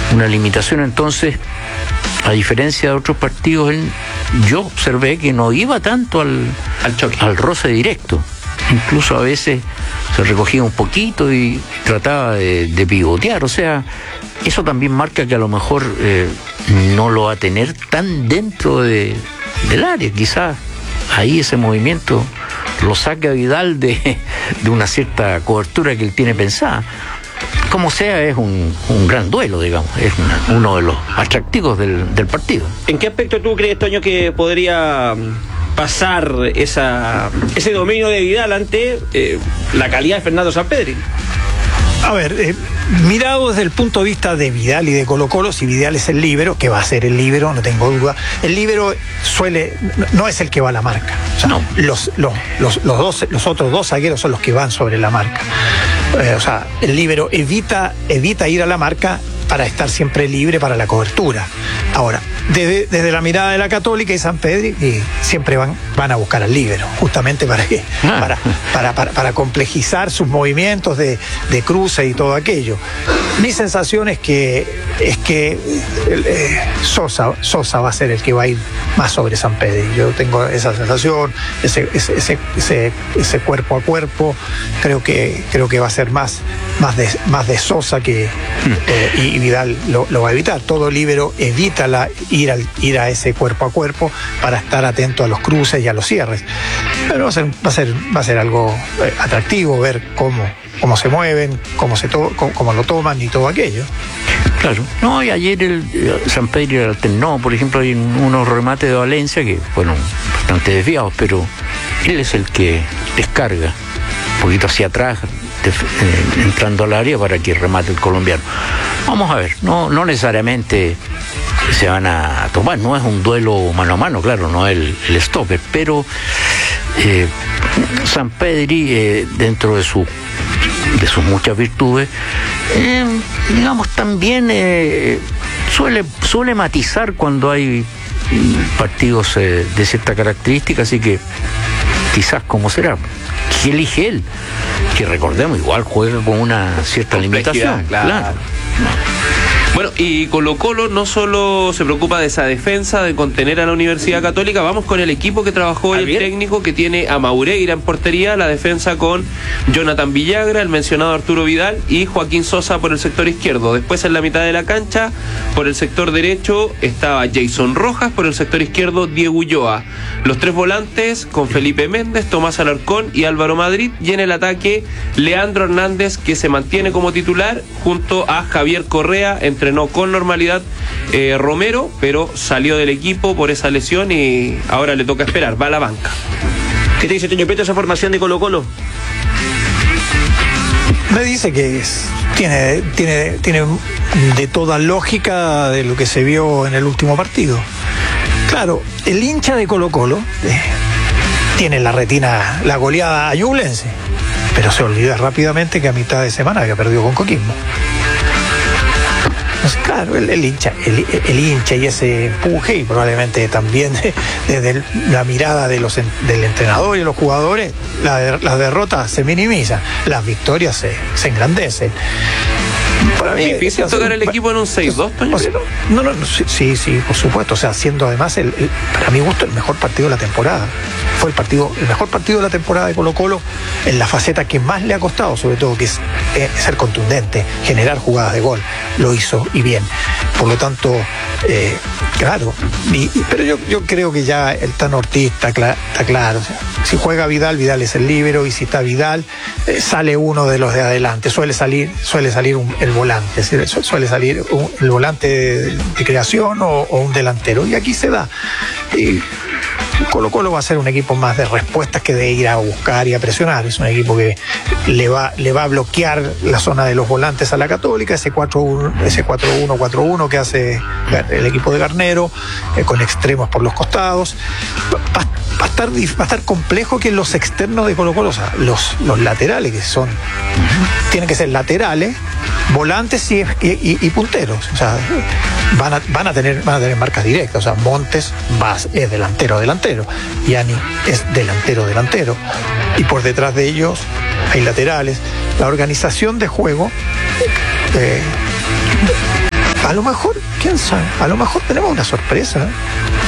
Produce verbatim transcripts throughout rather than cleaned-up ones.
una limitación. Entonces, a diferencia de otros partidos, él, yo observé que no iba tanto al, al choque, al roce directo. Incluso a veces se recogía un poquito y trataba de, de pivotear. O sea, eso también marca que a lo mejor eh, no lo va a tener tan dentro de, del área. Quizás ahí ese movimiento lo saca Vidal de, de una cierta cobertura que él tiene pensada. Como sea, es un, un gran duelo, digamos, es una, uno de los atractivos del, del partido. ¿En qué aspecto tú crees, Toño, que podría pasar esa, ese dominio de Vidal ante eh, la calidad de Fernando Sampedri? A ver, eh, mirado desde el punto de vista de Vidal y de Colo-Colo, si Vidal es el líbero, que va a ser el líbero, no tengo duda, el líbero suele, no es el que va a la marca. O sea, no. los, los, los, los, dos, los otros dos zagueros son los que van sobre la marca. Eh, o sea, el líbero evita, evita ir a la marca para estar siempre libre para la cobertura. Ahora, desde, desde la mirada de la Católica y Sampedri, y siempre van, van a buscar al líbero, justamente para, que, ah. para, para, para, para complejizar sus movimientos de, de cruce y todo aquello. Mi sensación es que, es que eh, Sosa, Sosa va a ser el que va a ir más sobre Sampedri. Yo tengo esa sensación, ese, ese, ese, ese, ese cuerpo a cuerpo, creo que, creo que va a ser más, más, de, más de Sosa que eh, y Vidal lo, lo va a evitar. Todo líbero evita la, ir, al, ir a ese cuerpo a cuerpo para estar atento a los cruces y a los cierres. Pero va a ser, va a ser, va a ser algo eh, atractivo ver cómo, cómo se mueven, cómo, se to, cómo, cómo lo toman y todo aquello. Claro. No, y ayer el Sampedri alternó, por ejemplo, hay unos remates de Valencia que fueron bastante desviados, pero él es el que descarga un poquito hacia atrás, de, eh, entrando al área para que remate el colombiano. Vamos a ver, no, no necesariamente se van a tomar, no es un duelo mano a mano, claro, no es el, el stopper, pero eh, Sampedri, eh, dentro de su de sus muchas virtudes, eh, digamos, también eh, suele, suele matizar cuando hay partidos eh, de cierta característica, así que quizás cómo será, que elige él, que recordemos, igual juega con una cierta limitación, claro. claro. Bueno, y Colo-Colo no solo se preocupa de esa defensa, de contener a la Universidad Católica, vamos con el equipo que trabajó el técnico, que tiene a Maureira en portería, la defensa con Jonathan Villagra, el mencionado Arturo Vidal y Joaquín Sosa por el sector izquierdo. Después en la mitad de la cancha, por el sector derecho, estaba Jason Rojas, por el sector izquierdo Diego Ulloa. Los tres volantes con Felipe Méndez, Tomás Alarcón y Álvaro Madrid, y en el ataque Leandro Hernández, que se mantiene como titular junto a Javier Correa. Entrenó con normalidad eh, Romero, pero salió del equipo por esa lesión y ahora le toca esperar, va a la banca. ¿Qué te dice Toño Peto esa formación de Colo-Colo? Me dice que es, tiene, tiene, tiene de toda lógica de lo que se vio en el último partido. Claro, el hincha de Colo-Colo eh, tiene en la retina la goleada a Ñublense, pero se olvida rápidamente que a mitad de semana había perdido con Coquimbo. Pues claro, el, el hincha, el, el hincha y ese empuje, y probablemente también desde el, la mirada de los, del entrenador y los jugadores, la, las derrotas se minimizan, las victorias se, se engrandecen. Para mí, ¿es difícil tocar un, el equipo en un seis dos, Toño? O sea, no, no, no, sí, sí, por supuesto. O sea, siendo además, el, el, para mi gusto, el mejor partido de la temporada. Fue el partido, el mejor partido de la temporada de Colo-Colo en la faceta que más le ha costado, sobre todo, que es eh, ser contundente, generar jugadas de gol. Lo hizo y bien. Por lo tanto, eh, claro. Y, pero yo, yo creo que ya el Tano Ortiz está, cla- está claro. O sea, si juega Vidal, Vidal es el líbero, y si está Vidal, eh, sale uno de los de adelante. Suele salir, suele salir un, el volante, es decir, suele salir un, el volante de, de creación o, o un delantero. Y aquí se da. Y Colo-Colo va a ser un equipo más de respuestas que de ir a buscar y a presionar. Es un equipo que le va, le va a bloquear la zona de los volantes a la Católica, ese cuatro uno cuatro uno que hace el equipo de Garnero, eh, con extremos por los costados. Va, va, a estar, va a estar complejo que los externos de Colo-Colo, o sea, los, los laterales, que son, tienen que ser laterales, volantes y, y, y punteros. O sea, van a, van a tener, van a tener marcas directas. O sea, Montes va, es delantero delantero, Yani es delantero delantero, y por detrás de ellos hay laterales. La organización de juego eh, va a lo mejor, quién sabe, a lo mejor tenemos una sorpresa, ¿eh?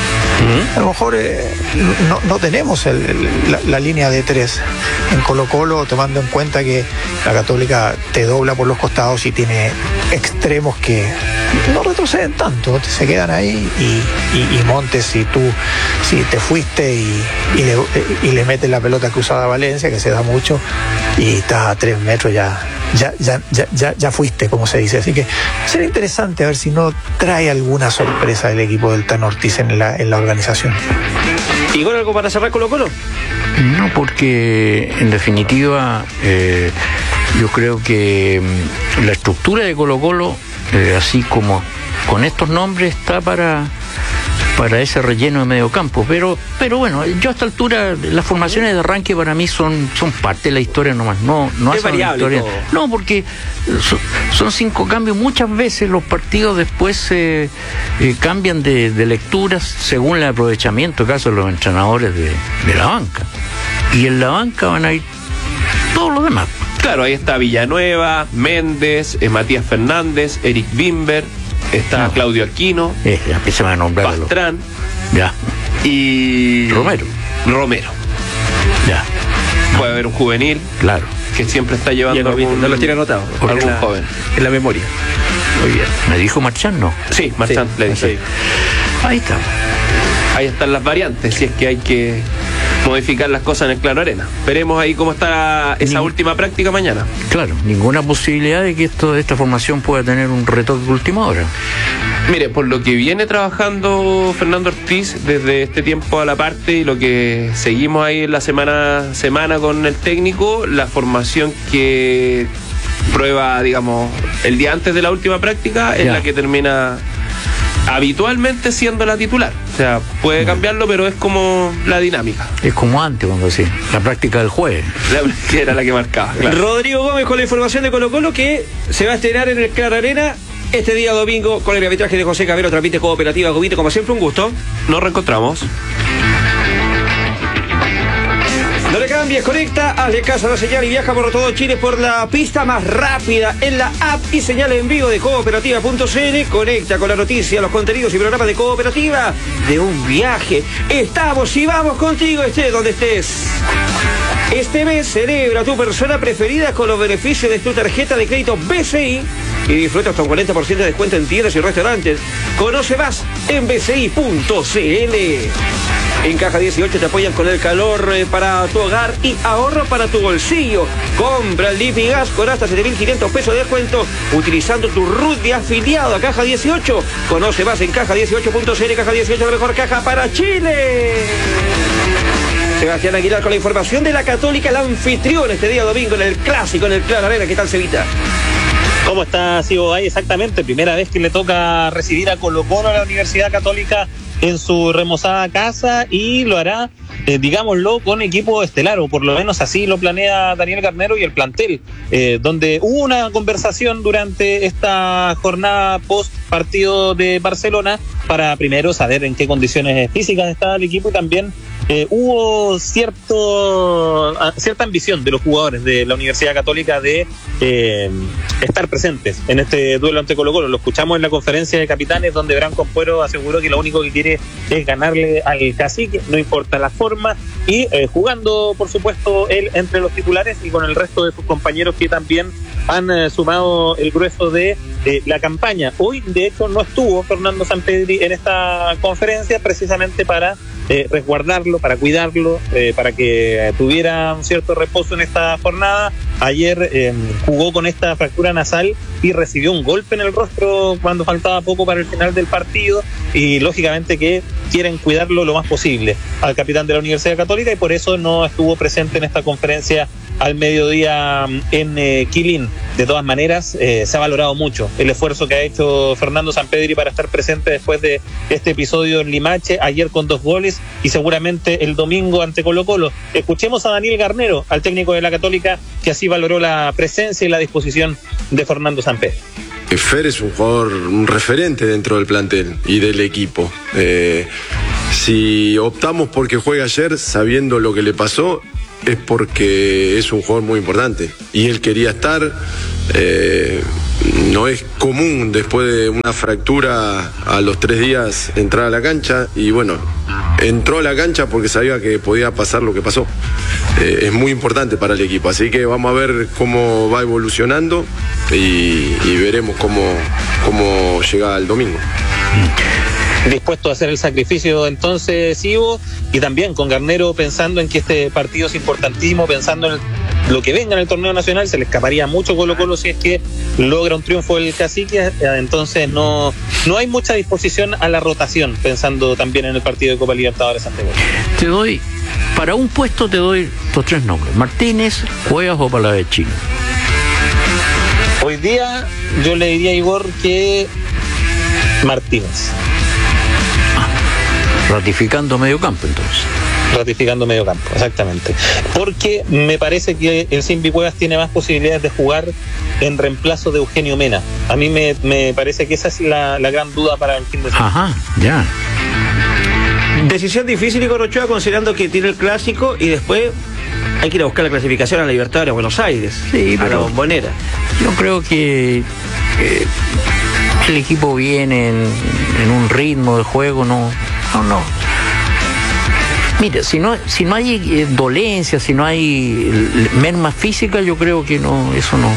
A lo mejor eh, no, no tenemos el, el, la, la línea de tres en Colo-Colo, tomando en cuenta que la Católica te dobla por los costados y tiene extremos que no retroceden tanto, se quedan ahí y, y, y Montes, si tú si te fuiste y, y, le, y le metes la pelota cruzada a Valencia, que se da mucho, y estás a tres metros ya Ya, ya, ya, ya, ya fuiste, como se dice. Así que será interesante a ver si no trae alguna sorpresa el equipo del Tan Ortiz en la, en la organización. ¿Y con algo para cerrar Colo-Colo? No, porque en definitiva eh, yo creo que la estructura de Colo-Colo, eh, así como con estos nombres, está para para ese relleno de medio campo, pero pero bueno, yo a esta altura las formaciones de arranque para mí son son parte de la historia nomás, no no es variable historia. Todo. No, porque son, son cinco cambios, muchas veces los partidos después eh, eh, cambian de, de lecturas según el aprovechamiento, caso de los entrenadores de, de la banca, y en la banca van a ir todos los demás. Claro, ahí está Villanueva, Méndez, eh, Matías Fernández, Eric Bimber, está no. Claudio Aquino, eh, ya empiezan a nombrar Pastrán, ya, y Romero. Romero. Ya. Puede haber un juvenil, claro, que siempre está llevando algún, algún, no lo tiene anotado, algún la, joven en la memoria. Muy bien. ¿Me dijo Marchán? No. Sí, Marchán sí, le dice. sí. Ahí está. Ahí están las variantes, si es que hay que modificar las cosas en el Claro Arena. Veremos ahí cómo está esa Ni... última práctica mañana. Claro, ninguna posibilidad de que esto, esta formación pueda tener un retoque de última hora. Mire, por lo que viene trabajando Fernando Ortiz desde este tiempo a la parte y lo que seguimos ahí en la semana semana con el técnico, la formación que prueba, digamos, el día antes de la última práctica es ya. la que termina habitualmente siendo la titular. O sea, puede cambiarlo, pero es como la dinámica. Es como antes, cuando decía, la práctica del jueves. Que era la que marcaba. Claro. Rodrigo Gómez con la información de Colo-Colo, que se va a estrenar en el Claro Arena este día domingo con el arbitraje de José Cabero, transmite Cooperativa Gomite, como siempre un gusto. Nos reencontramos. No le cambies, conecta, hazle caso a la señal y viaja por todo Chile por la pista más rápida en la app y señal en vivo de cooperativa punto c l. Conecta con la noticia, los contenidos y programas de Cooperativa de un viaje. Estamos y vamos contigo, estés donde estés. Este mes celebra a tu persona preferida con los beneficios de tu tarjeta de crédito B C I y disfruta hasta un cuarenta por ciento de descuento en tiendas y restaurantes. Conoce más en b c i punto c l. En Caja dieciocho te apoyan con el calor eh, para tu hogar y ahorro para tu bolsillo. Compra el Lipigas con hasta siete mil quinientos pesos de descuento utilizando tu R U T de afiliado a Caja dieciocho. Conoce más en caja dieciocho punto c l. Caja dieciocho, la mejor caja para Chile. Sebastián Aguilar con la información de la Católica, el anfitrión este día domingo en el Clásico, en el Claro Arena. ¿Qué tal, Cevita? ¿Cómo está, Sigo? Ahí exactamente, primera vez que le toca recibir a Colo-Colo a la Universidad Católica en su remozada casa, y lo hará, eh, digámoslo, con equipo estelar, o por lo menos así lo planea Daniel Garnero y el plantel, eh, donde hubo una conversación durante esta jornada post partido de Barcelona para primero saber en qué condiciones físicas estaba el equipo, y también eh, hubo cierto cierta ambición de los jugadores de la Universidad Católica de eh, estar presentes en este duelo ante Colo-Colo. Lo escuchamos en la conferencia de capitanes, donde Branco Ampuero aseguró que lo único que quiere es ganarle al Cacique, no importa la forma, y eh, jugando, por supuesto, él entre los titulares y con el resto de sus compañeros que también han eh, sumado el grueso de eh, la campaña. Hoy, de hecho, no estuvo Fernando Sampedri en esta conferencia, precisamente para eh, resguardarlo, para cuidarlo, eh, para que eh, tuviera un cierto reposo en esta jornada. Ayer eh, jugó con esta fractura nasal y recibió un golpe en el rostro cuando faltaba poco para el final del partido, y lógicamente que quieren cuidarlo lo más posible al capitán de la Universidad Católica, y por eso no estuvo presente en esta conferencia al mediodía en eh, Quilín. De todas maneras, eh, se ha valorado mucho el esfuerzo que ha hecho Fernando Sampedri para estar presente después de este episodio en Limache, ayer con dos goles, y seguramente el domingo ante Colo-Colo. Escuchemos a Daniel Garnero, al técnico de la Católica, que así valoró la presencia y la disposición de Fernando Sampedri. Fer es un jugador, un referente dentro del plantel y del equipo. Eh, si optamos por que juegue ayer sabiendo lo que le pasó, es porque es un jugador muy importante y él quería estar. Eh, no es común después de una fractura a los tres días entrar a la cancha, y bueno, entró a la cancha porque sabía que podía pasar lo que pasó. Eh, es muy importante para el equipo, así que vamos a ver cómo va evolucionando y, y veremos cómo, cómo llega el domingo. Dispuesto a hacer el sacrificio entonces, Ivo, y también con Garnero pensando en que este partido es importantísimo, pensando en el, lo que venga en el torneo nacional. Se le escaparía mucho Colo Colo si es que logra un triunfo del Cacique, entonces no, no hay mucha disposición a la rotación, pensando también en el partido de Copa Libertadores ante Boca. Te doy, para un puesto te doy los tres nombres: Martínez, Cuevas o Palavecino. Hoy día yo le diría a Igor que Martínez. Ratificando medio campo, entonces. Ratificando medio campo, exactamente. Porque me parece que el Simbi Cuevas tiene más posibilidades de jugar en reemplazo de Eugenio Mena. A mí me, me parece que esa es la, la gran duda para el fin de semana. Ajá, ya. Decisión difícil, Igor Ochoa, considerando que tiene el clásico y después hay que ir a buscar la clasificación a la Libertadores de Buenos Aires, sí, a pero la Bombonera. Yo creo que eh, el equipo viene en, en un ritmo de juego, no, no, no. Mira, si no, si no hay eh, dolencia, si no hay merma física, yo creo que no, eso no,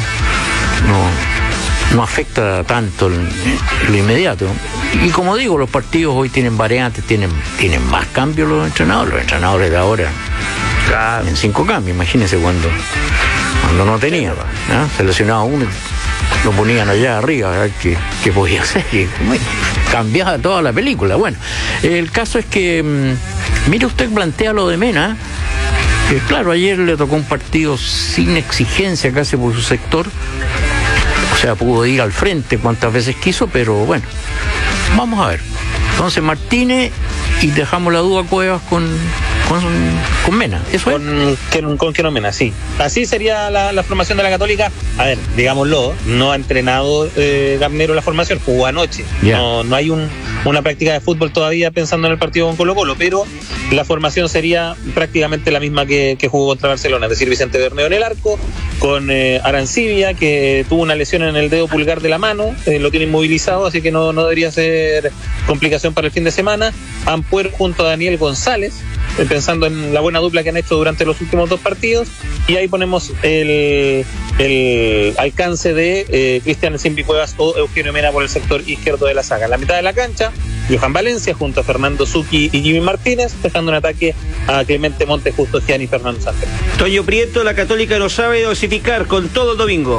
no, no afecta tanto en lo inmediato. Y como digo, los partidos hoy tienen variantes, tienen, tienen más cambios los entrenadores, los entrenadores de ahora. Claro. En cinco cambios, imagínense cuando, cuando no tenía, ¿no? Se lesionaba uno, lo ponían allá arriba, a ver qué, qué podía hacer, y bueno, cambiaba toda la película. Bueno, el caso es que, mmm, mire usted, plantea lo de Mena, que claro, ayer le tocó un partido sin exigencia casi por su sector, o sea, pudo ir al frente cuantas veces quiso, pero bueno, vamos a ver. Entonces Martínez, y dejamos la duda Cuevas con, con, con Mena, ¿eso con, es? Con, con Keno Mena, sí. Así sería la, la formación de la Católica. A ver, digámoslo, no ha entrenado eh, Garnero la formación, jugó anoche. Yeah. No, no hay un, una práctica de fútbol todavía pensando en el partido con Colo Colo, pero la formación sería prácticamente la misma que, que jugó contra Barcelona, es decir, Vicente Bermeo en el arco, con eh, Arancibia, que tuvo una lesión en el dedo pulgar de la mano, eh, lo tiene inmovilizado, así que no, no debería ser complicación para el fin de semana. Ampuero junto a Daniel González, eh, pensando en la buena dupla que han hecho durante los últimos dos partidos, y ahí ponemos el, el alcance de eh, Cristian Simbi Cuevas o Eugenio Mena por el sector izquierdo de la saga. En la mitad de la cancha, Johan Valencia junto a Fernando Zucchi y Jimmy Martínez, dejando un ataque a Clemente Montes, Justo Gianni y Fernando Sánchez. Toño Prieto, la Católica no sabe dosificar con todo el domingo.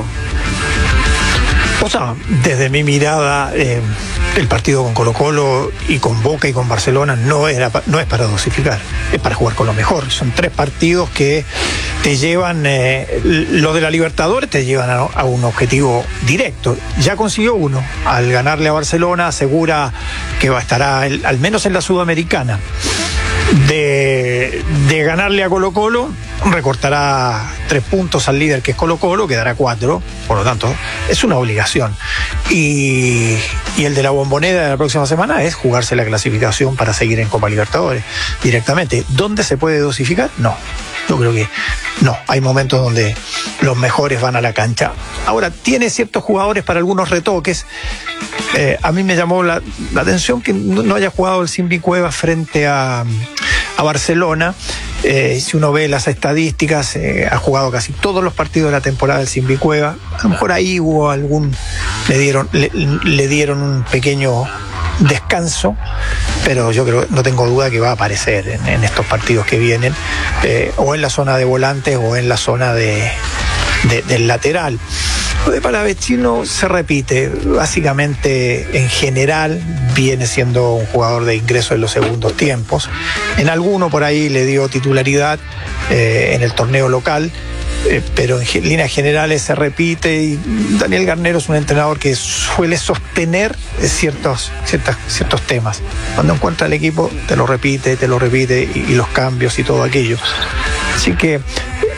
O sea, desde mi mirada, eh, el partido con Colo Colo y con Boca y con Barcelona no, era, no es para dosificar, es para jugar con lo mejor. Son tres partidos que te llevan, eh, lo de la Libertadores te llevan a, a un objetivo directo. Ya consiguió uno, al ganarle a Barcelona asegura que va a estar a, al menos en la Sudamericana. De, de ganarle a Colo Colo, recortará tres puntos al líder que es Colo Colo, quedará cuatro, por lo tanto es una obligación. Y, y el de la Bombonera de la próxima semana es jugarse la clasificación para seguir en Copa Libertadores directamente. ¿Dónde se puede dosificar? No, yo creo que no. Hay momentos donde los mejores van a la cancha. Ahora, tiene ciertos jugadores para algunos retoques. Eh, a mí me llamó la, la atención que no, no haya jugado el Simbi Cuevas frente a, a Barcelona. Eh, si uno ve las estadísticas, eh, ha jugado casi todos los partidos de la temporada del Simbi Cuevas. A lo mejor ahí hubo algún, le dieron, le, le dieron un pequeño descanso, pero yo creo, no tengo duda que va a aparecer en, en estos partidos que vienen, eh, o en la zona de volantes o en la zona de, de, del lateral. Lo de Palavecino se repite, básicamente en general viene siendo un jugador de ingreso en los segundos tiempos. En alguno por ahí le dio titularidad eh, en el torneo local, eh, pero en líneas generales se repite, y Daniel Garnero es un entrenador que suele sostener ciertos, ciertas, ciertos temas. Cuando encuentra el equipo te lo repite, te lo repite, y, y los cambios y todo aquello. Así que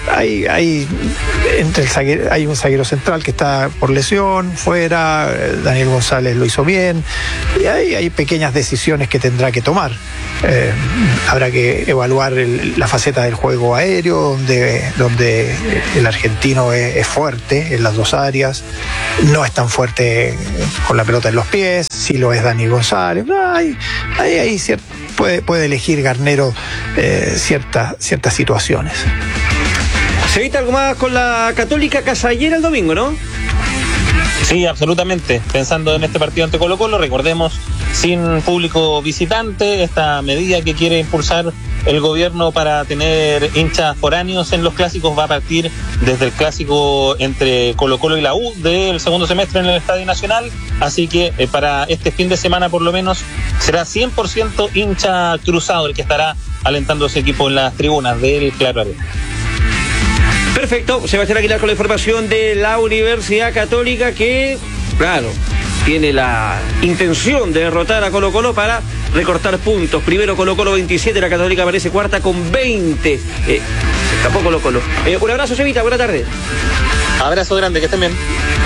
hay, hay, entre el zaguero, hay un zaguero central que está por lesión, fuera, Daniel González lo hizo bien, y hay, hay pequeñas decisiones que tendrá que tomar. Eh, habrá que evaluar el, la faceta del juego aéreo, donde, donde el argentino es, es fuerte en las dos áreas, no es tan fuerte con la pelota en los pies, sí lo es Daniel González. Hay, hay, hay cierto, puede, puede elegir Garnero eh, cierta, ciertas situaciones. Se evita algo más con la Católica Casallera el domingo, ¿no? Sí, absolutamente. Pensando en este partido ante Colo-Colo, recordemos, sin público visitante, esta medida que quiere impulsar el gobierno para tener hinchas foráneos en los clásicos va a partir desde el clásico entre Colo-Colo y la U del segundo semestre en el Estadio Nacional, así que eh, para este fin de semana por lo menos será cien por ciento hincha cruzado el que estará alentando a ese equipo en las tribunas del Claro Arena. Perfecto, Sebastián Aguilar con la información de la Universidad Católica que, claro, tiene la intención de derrotar a Colo-Colo para recortar puntos. Primero Colo-Colo veintisiete, la Católica aparece cuarta con veinte. Eh, se escapó Colo-Colo. Eh, un abrazo, Sevita, buena tarde. Abrazo grande, que estén bien.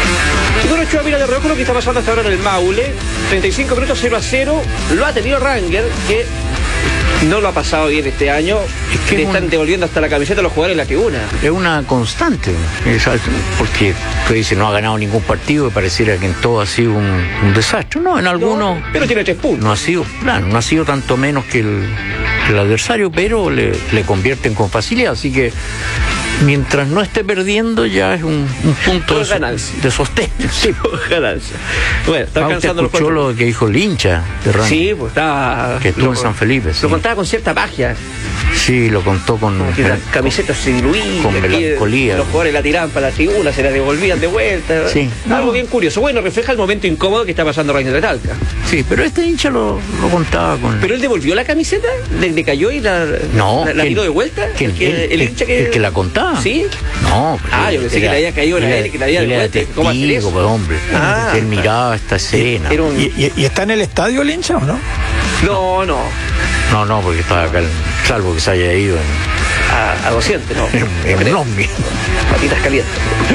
Y con Ochoa, mira de Roco lo que está pasando hasta ahora en el Maule. treinta y cinco minutos, cero a cero. Lo ha tenido Ranger, que no lo ha pasado bien este año. Es que le están un... devolviendo hasta la camiseta a los jugadores en la tribuna. Es una constante, porque tú dices, no ha ganado ningún partido y pareciera que en todo ha sido un, un desastre. No, en algunos. No, pero tiene tres puntos. No ha sido, claro, no ha sido tanto menos que el, que el adversario, pero le, le convierten con facilidad. Así que mientras no esté perdiendo, ya es un, un punto de, so, de sostén. Sí, ganancia. Bueno, está alcanzando los escuchó lo que dijo el hincha de Ranger. Sí, pues estaba. Que estuvo lo, en San Felipe. Sí. Lo contaba con cierta magia. Sí, lo contó con. Como que las camisetas se diluían. Con melancolía. Los jugadores la tiraban para la tribuna, se la devolvían de vuelta. Sí. Algo no. bien curioso. Bueno, refleja el momento incómodo que está pasando Ranger de Talca. Sí, pero este hincha lo, lo contaba con. ¿Pero él devolvió la camiseta? ¿Le, le cayó y la, no, la, la tiró de vuelta? ¿Quién? El, el, el hincha que. El que la contaba. ¿Sí? No. Ah, yo pensé era, que le había caído la él y que la había de vuelta. ¿Cómo hacer eso? Pues, hombre. Ah, él miraba esta escena. Un... ¿Y, y, ¿Y está en el estadio el hincha o no? No, no. No, no, porque estaba acá, salvo que se haya ido en... a, a doscientos, ¿no? En, en Lombi. Patitas calientes.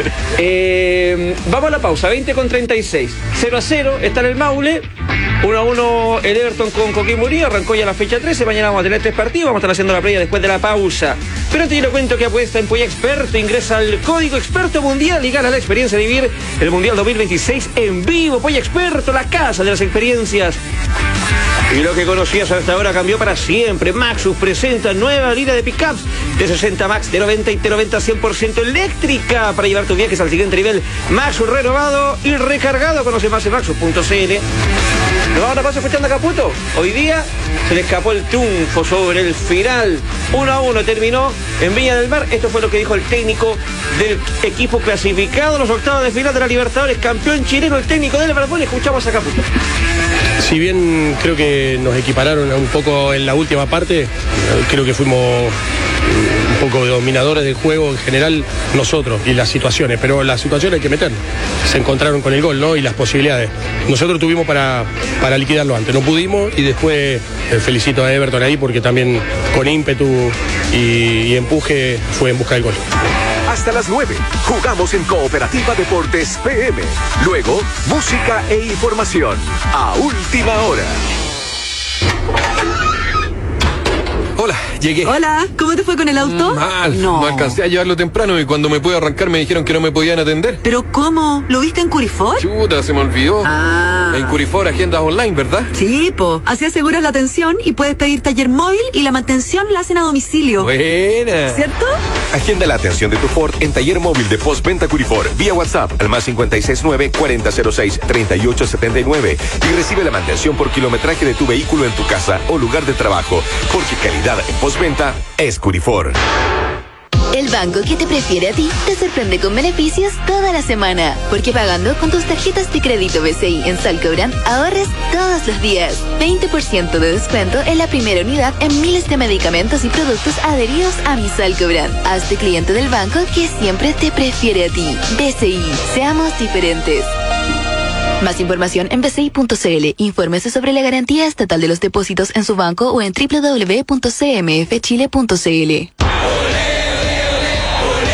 eh, vamos a la pausa, veinte con treinta y seis. cero a cero, está en el Maule. uno a uno el Everton con Coquimbo Unido. Arrancó ya la fecha trece. Mañana vamos a tener tres partidos. Vamos a estar haciendo la previa después de la pausa. Pero antes yo le cuento que apuesta en Polla Experto. Ingresa al código Experto Mundial y gana la experiencia de vivir el Mundial dos mil veintiséis en vivo. Polla Experto, la casa de las experiencias. Y lo que conocías hasta ahora cambió para siempre. Maxus presenta nueva línea de pickups de sesenta Max, de noventa y de noventa a cien por ciento eléctrica para llevar tus viajes al siguiente nivel. Maxus renovado y recargado. Conoce más en maxus punto c l. Nos vamos a pasar escuchando a Caputo. Hoy día se le escapó el triunfo sobre el final. uno a uno terminó en Viña del Mar. Esto fue lo que dijo el técnico del equipo clasificado a los octavos de final de la Libertadores, campeón chileno, el técnico del Liverpool. Escuchamos a Caputo. Si bien creo que nos equipararon un poco en la última parte, creo que fuimos un poco dominadores del juego en general nosotros y las situaciones, pero las situaciones hay que meter. Se encontraron con el gol, ¿no? Y las posibilidades. Nosotros tuvimos para, para liquidarlo antes, no pudimos, y después eh, felicito a Everton ahí porque también con ímpetu y, y empuje fue en busca del gol. Hasta las nueve, jugamos en Cooperativa Deportes P M. Luego, música e información. A última hora. Hola, llegué. Hola, ¿cómo te fue con el auto? Mal, no. no alcancé a llevarlo temprano y cuando me pude arrancar me dijeron que no me podían atender. ¿Pero cómo? ¿Lo viste en Curifor? Chuta, se me olvidó. Ah. En Curifor, agendas online, ¿verdad? Sí, po. Así aseguras la atención y puedes pedir taller móvil y la mantención la hacen a domicilio. Buena. ¿Cierto? Agenda la atención de tu Ford en taller móvil de postventa Curifor vía WhatsApp al más cinco seis nueve, cuarenta cero seis, treinta y ocho setenta y nueve y recibe la mantención por kilometraje de tu vehículo en tu casa o lugar de trabajo, porque calidad en postventa es Curifor. El banco que te prefiere a ti te sorprende con beneficios toda la semana, porque pagando con tus tarjetas de crédito B C I en Salcobrand ahorres todos los días. veinte por ciento de descuento en la primera unidad en miles de medicamentos y productos adheridos a mi Salcobrand. Hazte cliente del banco que siempre te prefiere a ti. B C I, seamos diferentes. Más información en b c i punto c l. Infórmese sobre la garantía estatal de los depósitos en su banco o en w w w punto c m f chile punto c l.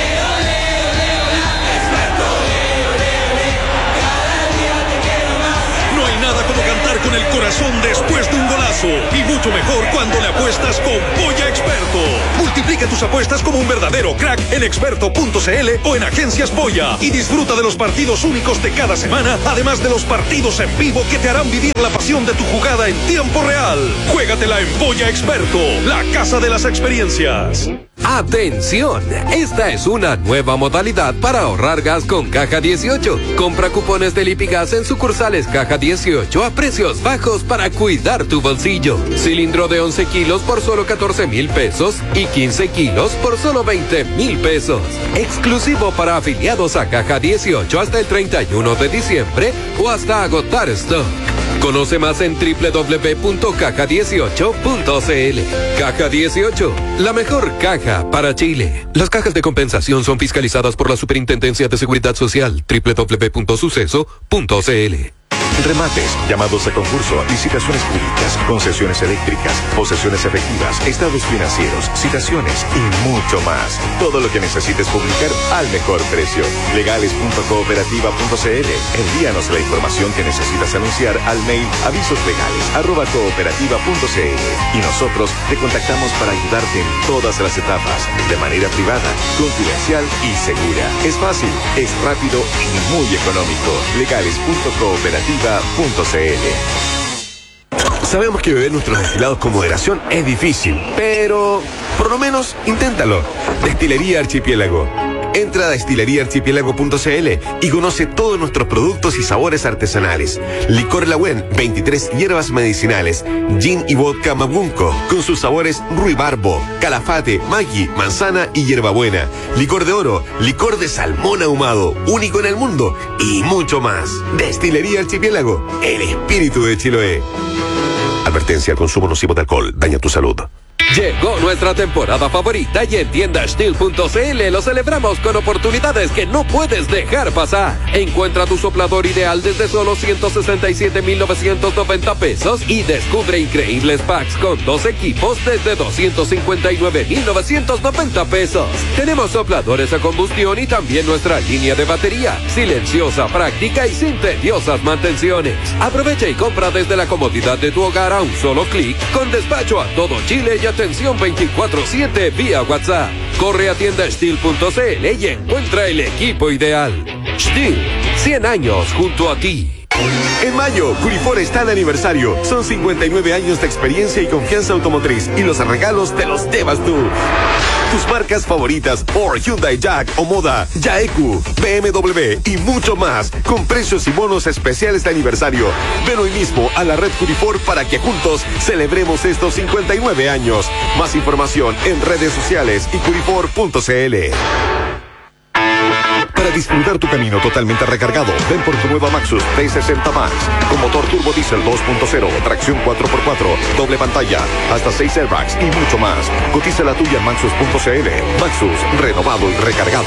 ganar con el corazón después de un golazo. Y mucho mejor cuando le apuestas con Polla Experto. Multiplica tus apuestas como un verdadero crack en experto punto c l o en Agencias Polla. Y disfruta de los partidos únicos de cada semana, además de los partidos en vivo que te harán vivir la pasión de tu jugada en tiempo real. Juégatela en Polla Experto, la casa de las experiencias. ¡Atención! Esta es una nueva modalidad para ahorrar gas con Caja dieciocho. Compra cupones de Lipigas en sucursales Caja dieciocho a precios bajos para cuidar tu bolsillo. Cilindro de once kilos por solo catorce mil pesos y quince kilos por solo veinte mil pesos. Exclusivo para afiliados a Caja dieciocho hasta el treinta y uno de diciembre o hasta agotar stock. Conoce más en doble u doble u doble u punto caja dieciocho punto c l. Caja dieciocho, la mejor caja para Chile. Las cajas de compensación son fiscalizadas por la Superintendencia de Seguridad Social. doble u doble u doble u punto suceso punto c l. Remates, llamados a concurso, licitaciones públicas, concesiones eléctricas, posesiones efectivas, estados financieros, citaciones y mucho más. Todo lo que necesites publicar al mejor precio. legales punto cooperativa punto c l. Envíanos la información que necesitas anunciar al mail avisoslegales arroba cooperativa punto c l y nosotros te contactamos para ayudarte en todas las etapas, de manera privada, confidencial y segura. Es fácil, es rápido y muy económico. legales punto cooperativa punto c l. Sabemos que beber nuestros destilados con moderación es difícil, pero por lo menos inténtalo. Destilería Archipiélago. Entra a destilería archipiélago punto c l y conoce todos nuestros productos y sabores artesanales. Licor Lagüen, veintitrés hierbas medicinales, gin y vodka Mabunco, con sus sabores ruibarbo, calafate, maggi, manzana y hierbabuena. Licor de oro, licor de salmón ahumado, único en el mundo, y mucho más. Destilería Archipiélago, el espíritu de Chiloé. Advertencia: el consumo nocivo de alcohol daña tu salud. Llegó nuestra temporada favorita y en tienda steel punto c l lo celebramos con oportunidades que no puedes dejar pasar. Encuentra tu soplador ideal desde solo ciento sesenta y siete mil novecientos noventa pesos y descubre increíbles packs con dos equipos desde doscientos cincuenta y nueve mil novecientos noventa pesos. Tenemos sopladores a combustión y también nuestra línea de batería, silenciosa, práctica y sin tediosas mantenciones. Aprovecha y compra desde la comodidad de tu hogar a un solo clic, con despacho a todo Chile y atención veinticuatro siete vía WhatsApp. Corre a tienda steel punto c l y encuentra el equipo ideal. Steel, cien años junto a ti. En mayo, Curifor está de aniversario. Son cincuenta y nueve años de experiencia y confianza automotriz y los regalos te los llevas tú. Tus marcas favoritas, Ford, Hyundai, Jack o Moda, Yaeku, B M W y mucho más, con precios y bonos especiales de aniversario. Ven hoy mismo a la red Curifor para que juntos celebremos estos cincuenta y nueve años. Más información en redes sociales y curifor punto c l. Para disfrutar tu camino totalmente recargado, ven por tu nueva Maxus T sesenta Max, con motor turbo diésel dos punto cero, tracción cuatro por cuatro, doble pantalla, hasta seis airbags y mucho más. Cotiza la tuya en maxus punto c l. Maxus, renovado y recargado.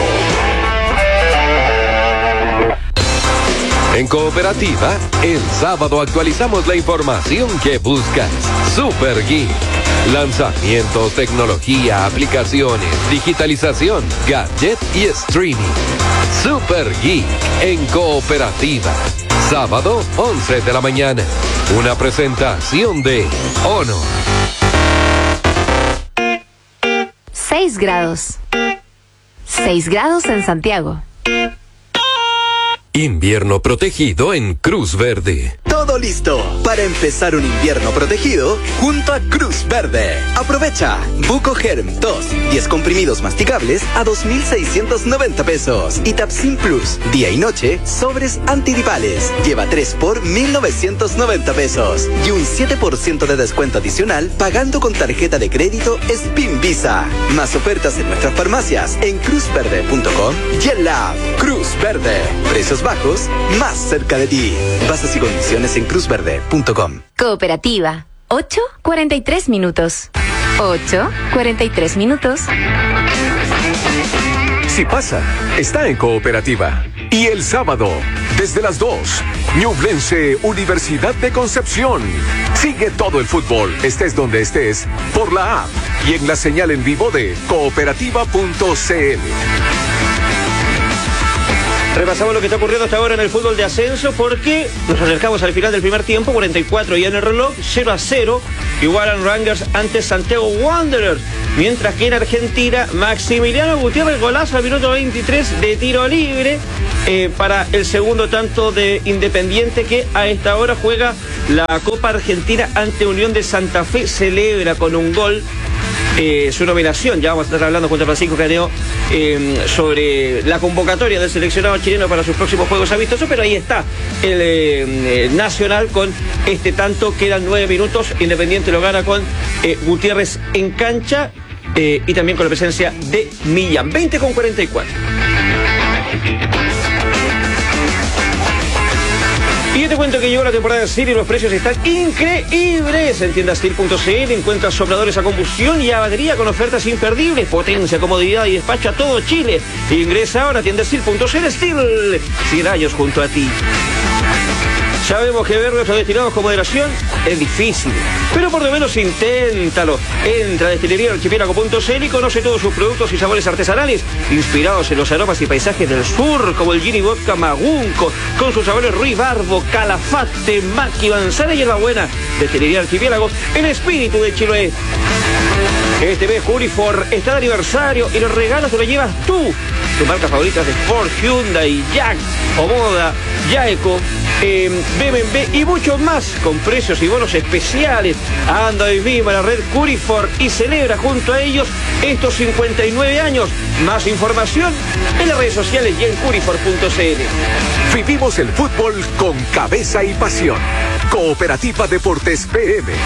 En Cooperativa, el sábado actualizamos la información que buscas. Super Geek. Lanzamientos, tecnología, aplicaciones, digitalización, gadget y streaming. Super Geek en Cooperativa. Sábado, once de la mañana. Una presentación de Honor. seis grados. seis grados en Santiago. Invierno protegido en Cruz Verde. Todo listo para empezar un invierno protegido junto a Cruz Verde. Aprovecha Buco Germ dos, diez comprimidos masticables a dos mil seiscientos noventa pesos. Y Tapsin Plus, día y noche, sobres antigripales. Lleva tres por mil novecientos noventa pesos. Y un siete por ciento de descuento adicional pagando con tarjeta de crédito Spin Visa. Más ofertas en nuestras farmacias en cruz verde punto com y en la app Cruz Verde. Precios bajos, más cerca de ti. Bases y condiciones en cruz verde punto com. Cooperativa. ocho cuarenta y tres minutos. ocho cuarenta y tres minutos. Si pasa, está en Cooperativa. Y el sábado, desde las dos, Ñublense Universidad de Concepción. Sigue todo el fútbol, estés donde estés, por la app y en la señal en vivo de cooperativa punto c l. Repasamos lo que está ocurriendo hasta ahora en el fútbol de ascenso porque nos acercamos al final del primer tiempo, cuarenta y cuatro ya en el reloj, cero a cero, igualan Rangers ante Santiago Wanderers. Mientras que en Argentina, Maximiliano Gutiérrez, golazo al minuto veintitrés de tiro libre eh, para el segundo tanto de Independiente, que a esta hora juega la Copa Argentina ante Unión de Santa Fe. Celebra con un gol Eh, su nominación. Ya vamos a estar hablando junto a Francisco Caneo eh, sobre la convocatoria del seleccionado chileno para sus próximos juegos amistosos, pero ahí está el eh, Nacional con este tanto. Quedan nueve minutos, Independiente lo gana con eh, Gutiérrez en cancha eh, y también con la presencia de Millán. veinte con cuarenta y cuatro. Y yo te cuento que llegó la temporada de Steel y los precios están increíbles. En tienda steel punto c l encuentras sopladores a combustión y a batería con ofertas imperdibles, potencia, comodidad y despacho a todo Chile. Ingresa ahora a tienda steel punto c l. Steel, cien años junto a ti. Sabemos que ver nuestros destilados con moderación es difícil, pero por lo menos inténtalo. Entra a destilería archipiélago punto c l y conoce todos sus productos y sabores artesanales inspirados en los aromas y paisajes del sur, como el Gin y Vodka Magunco, con sus sabores Ruibarbo, Calafate, Maqui, Manzana y Hierbabuena. Destilería Archipiélago, el espíritu de Chiloé. Este mes Curifor está de aniversario y los regalos te los llevas tú. Tus marcas favoritas de Ford, Hyundai, Jack, Omoda, Yaeco, eh, B M W y mucho más, con precios y bonos especiales. Anda hoy mismo a la red Curifor y celebra junto a ellos estos cincuenta y nueve años. Más información en las redes sociales y en curifor punto c l. Vivimos el fútbol con cabeza y pasión. Cooperativa Deportes P M.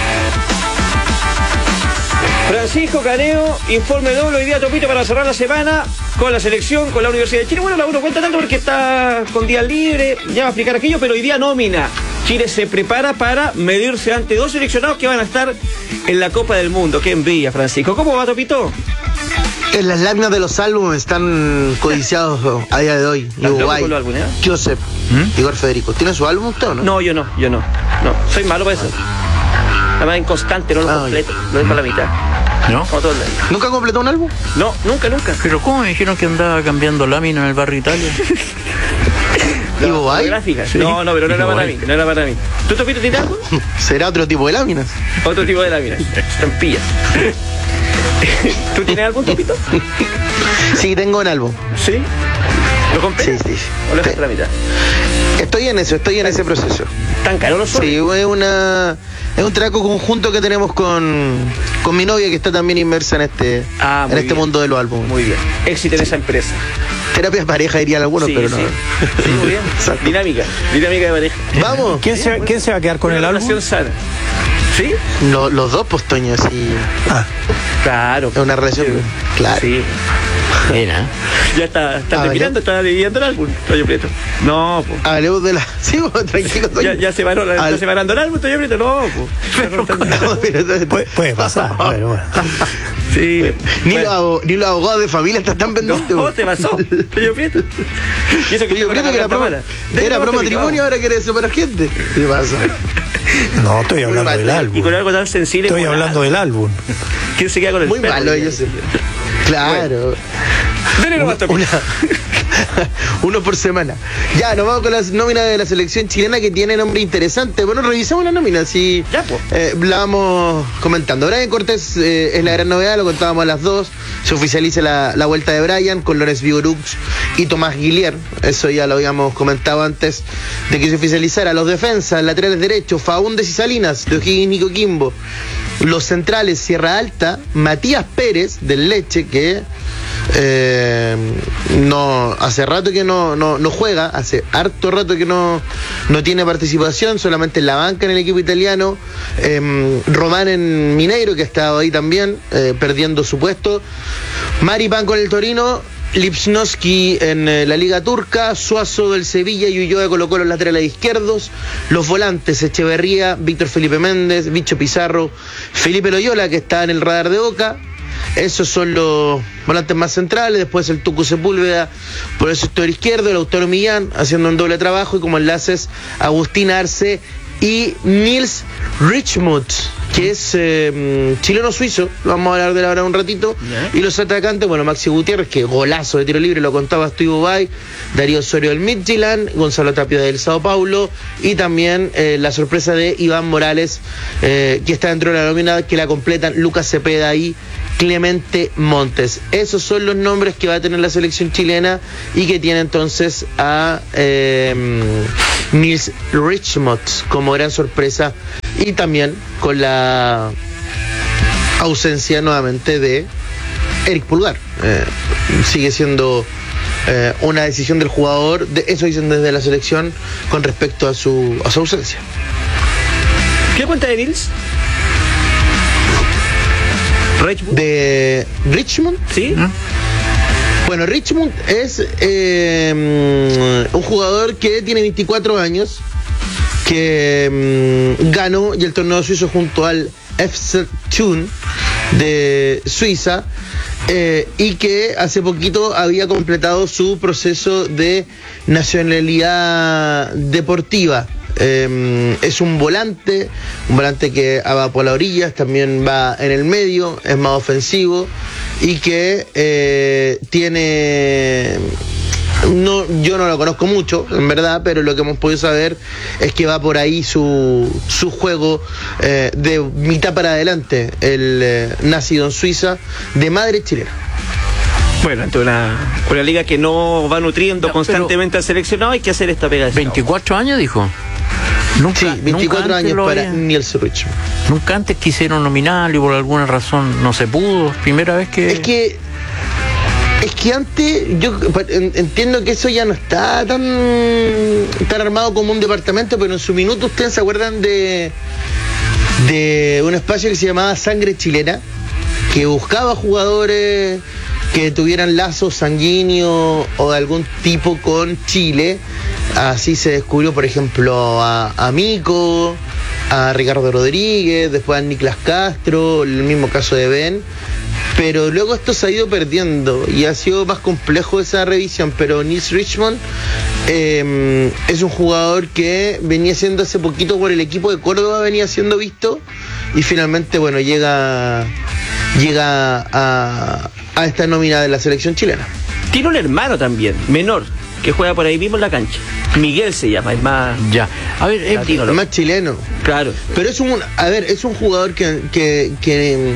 Francisco Caneo, informe doble hoy día, Topito, para cerrar la semana con la selección, con la Universidad de Chile. Bueno, la uno cuenta tanto porque está con día libre, ya va a explicar aquello, pero hoy día nómina. Chile se prepara para medirse ante dos seleccionados que van a estar en la Copa del Mundo. Qué envidia, Francisco. ¿Cómo va, Topito? En las láminas de los álbumes están codiciados a día de hoy. Uruguay, Joseph, ¿Mm? Igor Federico. ¿Tiene su álbum usted o no? No, yo no, yo no. No, soy malo para eso. Además inconstante, no lo ah, completo, lo dejo a la mitad. ¿No? ¿Nunca completó un álbum? No, nunca, nunca. Pero ¿cómo me dijeron que andaba cambiando lámina en el barrio Italia? No, gráfica. Sí. No, no, pero no era para mí, no era para mí. ¿Tú, Topito, tienes algo? Será otro tipo de láminas. Otro tipo de láminas. Estampillas. ¿Tú tienes algún, Topito? Sí, tengo un álbum. ¿Sí? ¿Lo compré? Sí, sí. ¿O lo dejaste a la mitad? Estoy en eso, estoy en ese proceso. ¿Tan caro los son? Sí, es una... Es un trabajo conjunto que tenemos con, con mi novia, que está también inmersa en este, ah, en este mundo de los álbumes. Muy bien. Éxito en esa empresa. Terapia de pareja dirían algunos, sí, pero sí. no. Sí, muy bien. Dinámica. Dinámica de pareja. Vamos. ¿Quién, se, ¿quién se va a quedar con una el álbum? relación sana. ¿Sí? Lo, los dos postoños, sí. Ah, claro. Es una relación. Sí. Claro. Sí. Mira. Ya está, está terminando, está dividiendo el álbum, Toño Prieto. No, pues. Hablemos de la. Sí, pues, tranquilo, Toño. Ya, ya se va Al... separando el álbum, Toño Prieto, no, pues. Puede, puede pasar. Bueno, bueno. Sí. Ni, bueno. los, ni los abogados de familia están tan pendientes. No, te pasó, Toño Prieto. Y eso que Toño Prieto que era pro, era pro matrimonio, ahora quiere separar gente. ¿Qué pasa? No, estoy hablando del álbum. Y con algo tan sensible. Estoy hablando del álbum. ¿Quién se queda con el Muy perro? malo ellos. Claro. Bueno. Una, una, uno por semana. Ya, nos vamos con las nóminas de la selección chilena, que tiene nombre interesante. Bueno, revisamos la nómina, sí. Ya, pues. Eh, la vamos comentando. Brian Cortés eh, es la gran novedad, lo contábamos a las dos. Se oficializa la, la vuelta de Brian con Lorenz Vigorux y Tomás Guillier. Eso ya lo habíamos comentado antes de que se oficializara. Los defensas, laterales derechos, Faúndez y Salinas, de O'Higgins y Nico Quimbo. Los centrales, Sierra Alta, Matías Pérez, del Leche, que eh, no hace rato que no, no, no juega, hace harto rato que no, no tiene participación, solamente en la banca en el equipo italiano. Eh, Román en Mineiro, que ha estado ahí también, eh, perdiendo su puesto. Maripán con el Torino. Lipsnowski en eh, la Liga Turca, Suazo del Sevilla y Ulloa de Colo-Colo, los laterales izquierdos. Los volantes, Echeverría, Víctor Felipe Méndez, Bicho Pizarro, Felipe Loyola, que está en el radar de Boca. Esos son los volantes más centrales. Después el Tucu Sepúlveda por el sector izquierdo, el Lautaro Millán haciendo un doble trabajo, y como enlaces Agustín Arce y Nils Richmuth, que es eh, chileno-suizo, vamos a hablar de él ahora un ratito, yeah. Y los atacantes, bueno, Maxi Gutiérrez, que golazo de tiro libre, lo contaba Steve Ubay, Darío Osorio del Midtjylland, Gonzalo Tapia del Sao Paulo, y también eh, la sorpresa de Iván Morales, eh, que está dentro de la nómina, que la completan Lucas Cepeda y Clemente Montes. Esos son los nombres que va a tener la selección chilena y que tiene entonces a eh, Nils Richmond como gran sorpresa, y también con la ausencia nuevamente de Eric Pulgar. Eh, sigue siendo eh, una decisión del jugador, de, eso dicen desde la selección con respecto a su, a su ausencia. ¿Qué cuenta de Nils? Richmond. De Richmond, sí. ¿Mm? Bueno, Richmond es eh, un jugador que tiene veinticuatro años, que um, ganó y el torneo suizo junto al F C Thun de Suiza, eh, y que hace poquito había completado su proceso de nacionalidad deportiva. Eh, es un volante, un volante que va por las orillas, también va en el medio, es más ofensivo y que eh, tiene... No, yo no lo conozco mucho, en verdad, pero lo que hemos podido saber es que va por ahí su, su juego eh, de mitad para adelante, el eh, nacido en Suiza, de madre chilena. Bueno, ante una, una liga que no va nutriendo no, constantemente al seleccionado, hay que hacer esta pega de veinticuatro años, dijo. Nunca, sí, veinticuatro años lo para había... Nils Richmond. Nunca antes quisieron nominarlo y por alguna razón no se pudo. Primera vez que... Es que... Es que antes, yo entiendo que eso ya no está tan, tan armado como un departamento, pero en su minuto ustedes se acuerdan de, de un espacio que se llamaba Sangre Chilena, que buscaba jugadores que tuvieran lazos sanguíneos o de algún tipo con Chile. Así se descubrió, por ejemplo, a, a Mico, a Ricardo Rodríguez, después a Niklas Castro, el mismo caso de Ben. Pero luego esto se ha ido perdiendo y ha sido más complejo esa revisión. Pero Nils Richmond eh, es un jugador que venía siendo hace poquito por el equipo de Córdoba, venía siendo visto y finalmente, bueno, llega llega a, a esta nómina de la selección chilena. Tiene un hermano también, menor, que juega por ahí mismo en la cancha. Miguel se llama, es más... Ya, a ver, es latino, más chileno. Claro. Pero es un, a ver, es un jugador que... que, que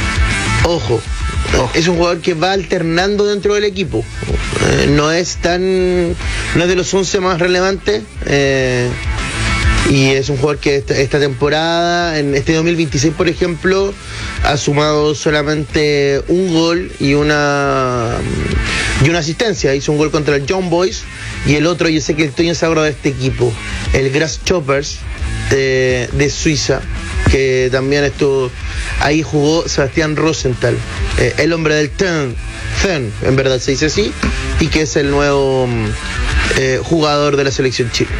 Ojo, Ojo, es un jugador que va alternando dentro del equipo. Eh, no es tan. No es de los once más relevantes. Eh, y es un jugador que esta, esta temporada, en este dos mil veintiséis, por ejemplo, ha sumado solamente un gol y una y una asistencia. Hizo un gol contra el Young Boys y el otro, yo sé que estoy en sagro de este equipo, el Grasshoppers de, de Suiza, que también estuvo. Ahí jugó Sebastián Rosenthal, eh, el hombre del Ten, Ten, en verdad se dice así, y que es el nuevo eh, jugador de la selección chilena.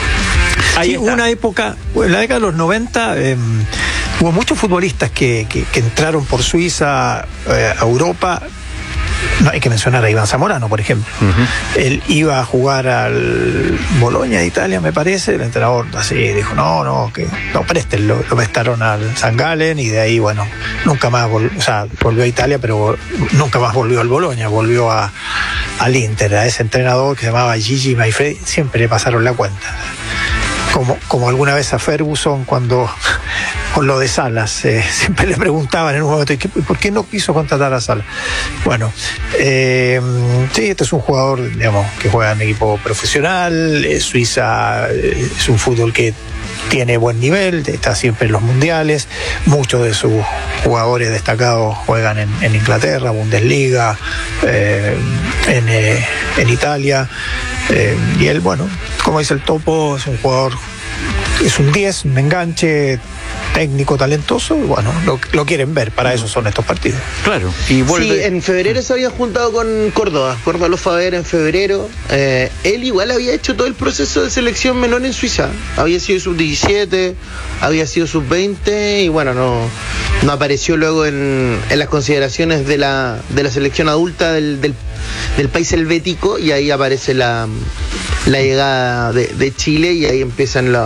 Sí, hubo una época, en la década de los noventa, eh, hubo muchos futbolistas que, que, que entraron por Suiza eh, a Europa. No hay que mencionar a Iván Zamorano, por ejemplo. Uh-huh. Él iba a jugar al Boloña de Italia, me parece. El entrenador así dijo, no, no, que no presten. Lo, lo prestaron al San Galen y de ahí, bueno, nunca más vol- o sea, volvió a Italia, pero nunca más volvió al Boloña, volvió a, al Inter. A ese entrenador que se llamaba Gigi Maifredi, siempre le pasaron la cuenta. Como, como alguna vez a Ferguson cuando con lo de Salas eh, siempre le preguntaban en un momento ¿por qué no quiso contratar a Salas? Bueno, eh, sí, este es un jugador, digamos, que juega en equipo profesional. eh, Suiza eh, es un fútbol que tiene buen nivel, está siempre en los mundiales. Muchos de sus jugadores destacados juegan en, en Inglaterra, Bundesliga, eh, en, eh, en Italia. Eh, y él, bueno, como dice el Topo, es un jugador, es un diez, un enganche técnico, talentoso, y bueno, lo, lo quieren ver, para eso son estos partidos. Claro, y vuelve... Sí, en febrero se había juntado con Córdoba, Córdoba lo fue a ver en febrero. Eh, él igual había hecho todo el proceso de selección menor en Suiza, había sido sub diecisiete, había sido sub veinte y bueno, no, no apareció luego en, en las consideraciones de la, de la selección adulta del, del, del país helvético, y ahí aparece la, la llegada de, de Chile y ahí empiezan la,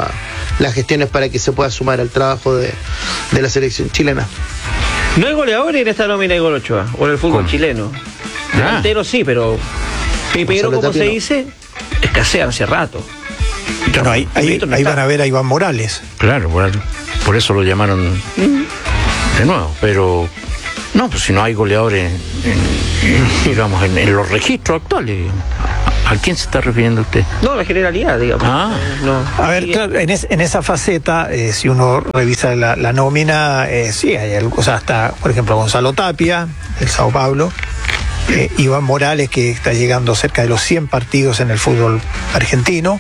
las gestiones para que se pueda sumar al trabajo de, de la selección chilena. No hay goleadores en esta nómina de Igor Ochoa, o en el fútbol ¿Cómo? chileno. Ah. Delantero sí, pero Pipero, Gonzalo como Tapia se no. dice, escasean hace rato. Bueno, ahí, ahí, Pipito no ahí está. van a ver a Iván Morales. Claro, por, por eso lo llamaron de nuevo, pero no, pues si no hay goleadores en, en- digamos, en, en los registros actuales. ¿A quién se está refiriendo usted? No, la generalidad, digamos. Ah. No. A ver, Sí, claro, en, es- en esa faceta, eh, si uno revisa la, la nómina, eh, sí, hay algo, o sea, está, por ejemplo, Gonzalo Tapia, del Sao Paulo, eh, Iván Morales, que está llegando cerca de los cien partidos en el fútbol argentino,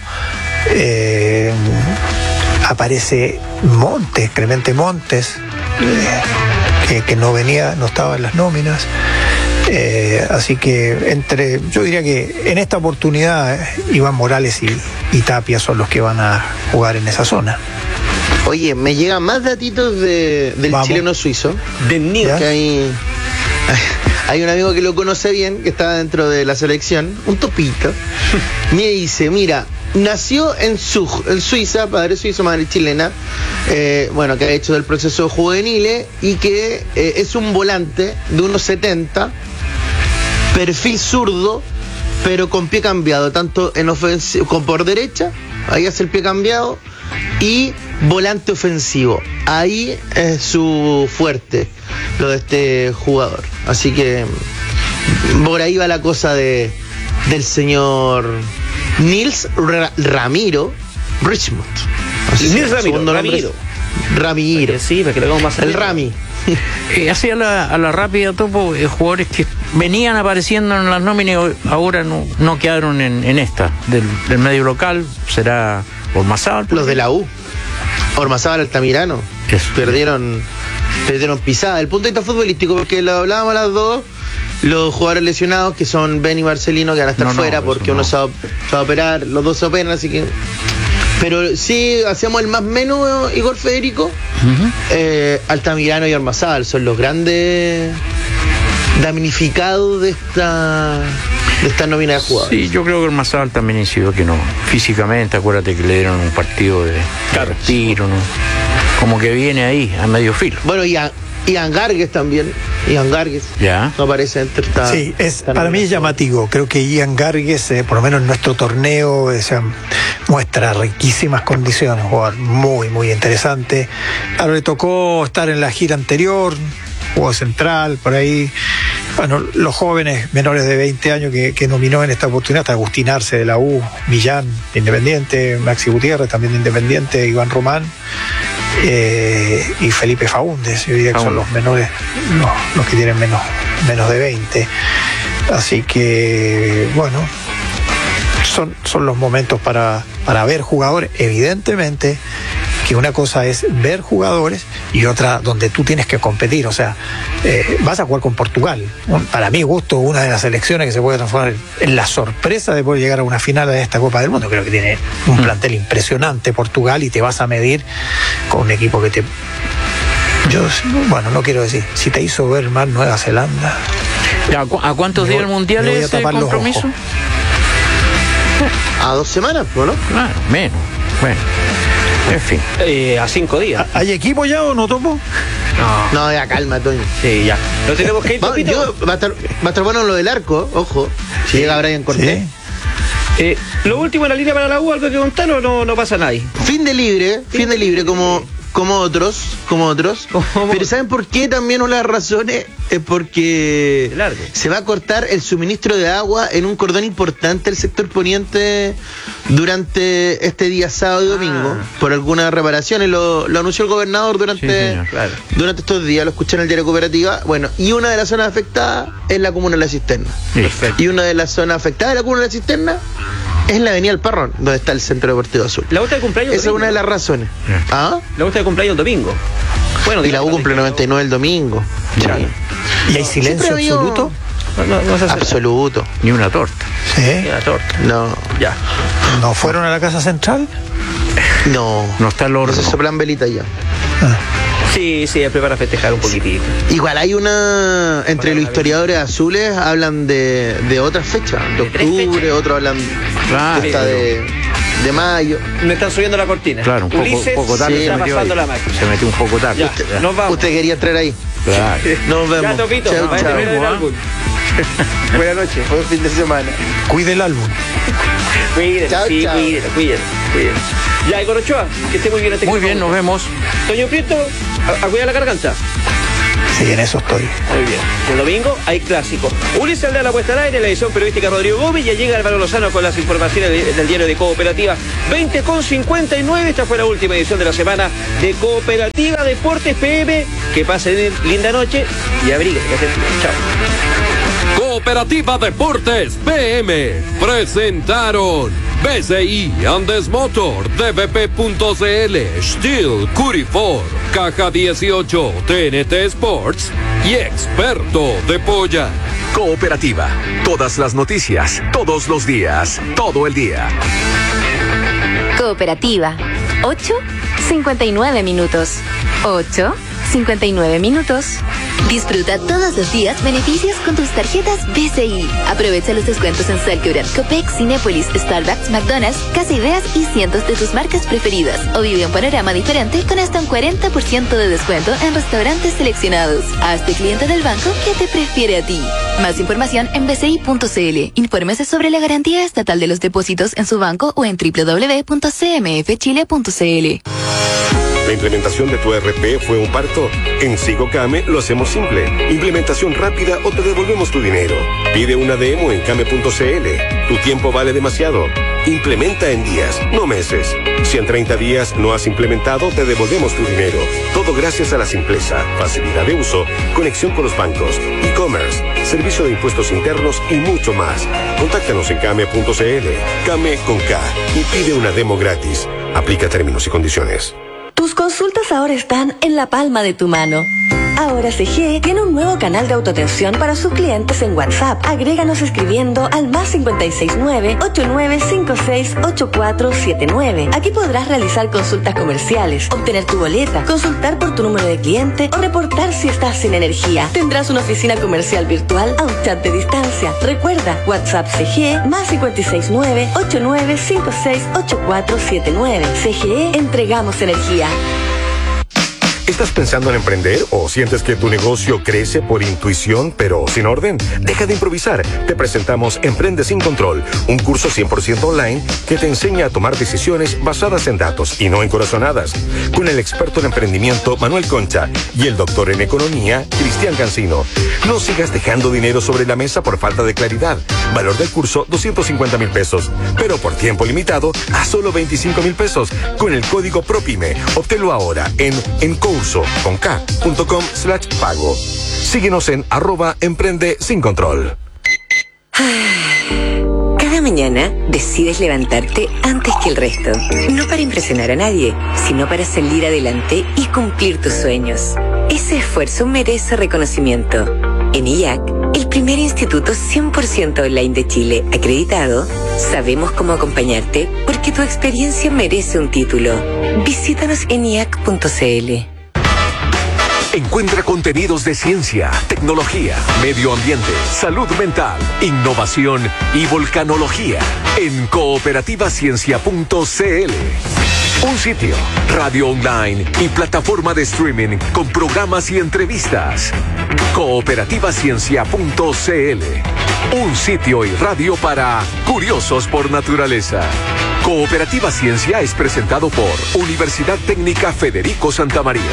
eh, aparece Montes, Clemente Montes, eh, que, que no venía, no estaba en las nóminas. Eh, así que entre, yo diría que en esta oportunidad eh, Iván Morales y, y Tapia son los que van a jugar en esa zona. Oye, me llegan más datitos de, del Vamos. chileno suizo. De Nido. Que hay, hay un amigo que lo conoce bien, que está dentro de la selección, un topito. Me dice, mira, nació en, Zug, en Suiza, padre suizo, madre chilena, eh, bueno, que ha hecho del proceso juveniles y que eh, es un volante de unos setenta, perfil zurdo, pero con pie cambiado, tanto en ofensivo, con por derecha, ahí hace el pie cambiado, y volante ofensivo. Ahí es su fuerte, lo de este jugador. Así que por ahí va la cosa de del señor Nils Ra- Ramiro Richmond. Así se Nils llama, Ramiro, segundo nombre es Ramiro. Ramiro. Sí, para que lo hagamos más El allá. Rami. Eh, así a la, a la rápida, Topo, eh, jugadores que venían apareciendo en las nóminas y ahora no, no quedaron en, en esta. Del, del medio local será Ormazábal. Los de la U. Ormazábal, Altamirano. Eso. Perdieron, perdieron pisada. El punto de vista futbolístico, porque lo hablábamos las dos, los jugadores lesionados que son Ben y Marcelino que van a estar No, no, fuera eso porque no. uno se va, se va a operar, los dos se operan, así que. Pero sí, hacemos el más menos, Igor Federico. Ujú. Eh, Altamirano y Ormazábal son los grandes damnificados de esta de esta nómina de jugadores. Sí, yo creo que Ormazábal también incidió que no. Físicamente, acuérdate que le dieron un partido de, de respiro, ¿no? Como que viene ahí, a medio filo. Bueno, y a, Ian Gargues también. Ian Gargues. Ya. No aparece entre esta. Sí, es, esta para mí nómina. es llamativo. Creo que Ian Gargues, eh, por lo menos en nuestro torneo, eh, se muestra riquísimas condiciones. Jugador muy, muy interesante. Claro, le tocó estar en la gira anterior, jugó central, por ahí. Bueno, los jóvenes menores de veinte años que, que nominó en esta oportunidad, hasta Agustín Arce de la U, Millán de Independiente, Maxi Gutiérrez también de Independiente, Iván Román. Eh, y Felipe Faúndez, yo diría que son los menores, los, los que tienen menos, menos de veinte. Así que, bueno, son, son los momentos para, para ver jugadores. Evidentemente que una cosa es ver jugadores y otra donde tú tienes que competir. O sea, eh, vas a jugar con Portugal. Un- Para mi gusto, una de las selecciones que se puede transformar en la sorpresa de poder llegar a una final de esta Copa del Mundo. Creo que tiene un plantel impresionante Portugal y te vas a medir con un equipo que te... Yo, bueno, no quiero decir, si te hizo ver mal Nueva Zelanda... ¿A, cu- a cuántos Me días voy- mundial me voy a es el tapar los compromiso? ojos. A dos semanas, ¿no? Claro, menos. Bueno, en fin. Eh, a cinco días. ¿Hay equipo ya o no, Topo? No. No, ya calma, Toño. Sí, ya. ¿No tenemos que ir, Va, Topito? yo- va, a estar, va a estar bueno lo del arco, ojo. Si llega Brian Cortés. Sí. Eh, lo último en la línea para la U, algo que contar o no, no pasa nadie. Fin de libre, fin de libre como, como otros, como otros. Como- Pero ¿saben por qué? También una de las razones es porque Largo. se va a cortar el suministro de agua en un cordón importante del sector poniente durante este día sábado y domingo, Ah. por algunas reparaciones. Lo, lo anunció el gobernador Sí, durante, señor. Claro. durante estos días, lo escuché en el diario Cooperativa. Bueno, y una de las zonas afectadas es la comuna de La Cisterna. Perfecto. Y una de las zonas afectadas de la comuna de La Cisterna es la avenida El Parrón, donde está el Centro Deportivo Azul. La vuelta de cumpleaños Esa es domingo. una de las razones. ¿Ah? La vuelta de cumpleaños domingo. Bueno, Y la U cumple noventa y nueve el domingo. Ya. Sí. ¿Y hay silencio Siempre ha habido- absoluto? No, no, no se hace Absoluto. Ni una torta. Sí. la torta. No. Ya. ¿No fueron a la Casa Central? No. No está el No horno. se soplan velita ya. Sí, sí, es para festejar un poquitito. Igual hay una. Entre los historiadores azules hablan de, de otras fechas. De De tres octubre, fechas. otros hablan Claro. hasta de, de mayo. Me están subiendo la cortina. Claro, un poco, Ulises poco tarde se se, está metió pasando ahí. la máquina. Se metió un poco tarde. Ya, Ya. nos vamos. Usted quería entrar ahí. Claro. Nos vemos. Ya, Topito, Chau, vaya a chau. terminar el álbum. Buenas noches. Buen fin de semana. Cuide el álbum. Cuídelo, Chao, sí, chao. cuídelo, cuídelo, cuídelo. Ya, Igor Ochoa, que esté muy bien. Este Muy bien, nos vemos. Toño Prieto, a, a cuidar la garganta. Sí, en eso estoy. Muy bien. El domingo hay clásico. Ulises Aldea, la puesta al aire, la edición periodística Rodrigo Gómez. Ya llega Álvaro Lozano con las informaciones del, del diario de Cooperativa. veinte con cincuenta y nueve. Esta fue la última edición de la semana de Cooperativa Deportes P M. Que pasen linda noche y abriguen. Chao. Cooperativa Deportes P M presentaron B C I Andes Motor, D B P punto C L, Steel, Curifor, Caja dieciocho, T N T Sports y Experto de Polla. Cooperativa. Todas las noticias, todos los días, todo el día. Cooperativa. ocho cincuenta y nueve minutos. ocho cincuenta y nueve minutos. Disfruta todos los días beneficios con tus tarjetas B C I. Aprovecha los descuentos en Salcobran, Copex, Cinépolis, Starbucks, McDonald's, Casa Ideas y cientos de tus marcas preferidas. O vive un panorama diferente con hasta un cuarenta por ciento de descuento en restaurantes seleccionados. Hazte cliente del banco que te prefiere a ti. Más información en b c i punto c l. Infórmese sobre la garantía estatal de los depósitos en su banco o en w w w punto c m f chile punto c l. ¿La implementación de tu E R P fue un parto? En SigoCame lo hacemos simple. Implementación rápida o te devolvemos tu dinero. Pide una demo en came punto c l. Tu tiempo vale demasiado. Implementa en días, no meses. Si en treinta días no has implementado, te devolvemos tu dinero. Todo gracias a la simpleza, facilidad de uso, conexión con los bancos, e-commerce, servicio de impuestos internos y mucho más. Contáctanos en came punto c l. Came con K y pide una demo gratis. Aplica términos y condiciones. Tus consultas ahora están en la palma de tu mano. Ahora C G E tiene un nuevo canal de autoatención para sus clientes en WhatsApp. Agréganos escribiendo al más cinco seis nueve, ocho nueve cinco seis, ocho cuatro siete nueve. Aquí podrás realizar consultas comerciales, obtener tu boleta, consultar por tu número de cliente o reportar si estás sin energía. Tendrás una oficina comercial virtual a un chat de distancia. Recuerda, WhatsApp C G E más cinco seis nueve, ocho nueve cinco seis, ocho cuatro siete nueve. C G E, entregamos energía. ¿Estás pensando en emprender o sientes que tu negocio crece por intuición pero sin orden? Deja de improvisar. Te presentamos Emprende sin Control, un curso cien por ciento online que te enseña a tomar decisiones basadas en datos y no en corazonadas. Con el experto en emprendimiento Manuel Concha y el doctor en economía Cristian Cancino. No sigas dejando dinero sobre la mesa por falta de claridad. Valor del curso doscientos cincuenta mil pesos, pero por tiempo limitado a solo veinticinco mil pesos con el código PROPYME. Obténlo ahora en encurso con K punto com slash pago. Síguenos en arroba emprende sin control. Cada mañana decides levantarte antes que el resto. No para impresionar a nadie, sino para salir adelante y cumplir tus sueños. Ese esfuerzo merece reconocimiento. En I A C, el primer instituto cien por ciento online de Chile acreditado, sabemos cómo acompañarte porque tu experiencia merece un título. Visítanos en i a c punto c l. Encuentra contenidos de ciencia, tecnología, medio ambiente, salud mental, innovación y volcanología en cooperativa ciencia punto c l. Un sitio, radio online y plataforma de streaming con programas y entrevistas. cooperativa ciencia punto c l. Un sitio y radio para curiosos por naturaleza. Cooperativa Ciencia es presentado por Universidad Técnica Federico Santa María.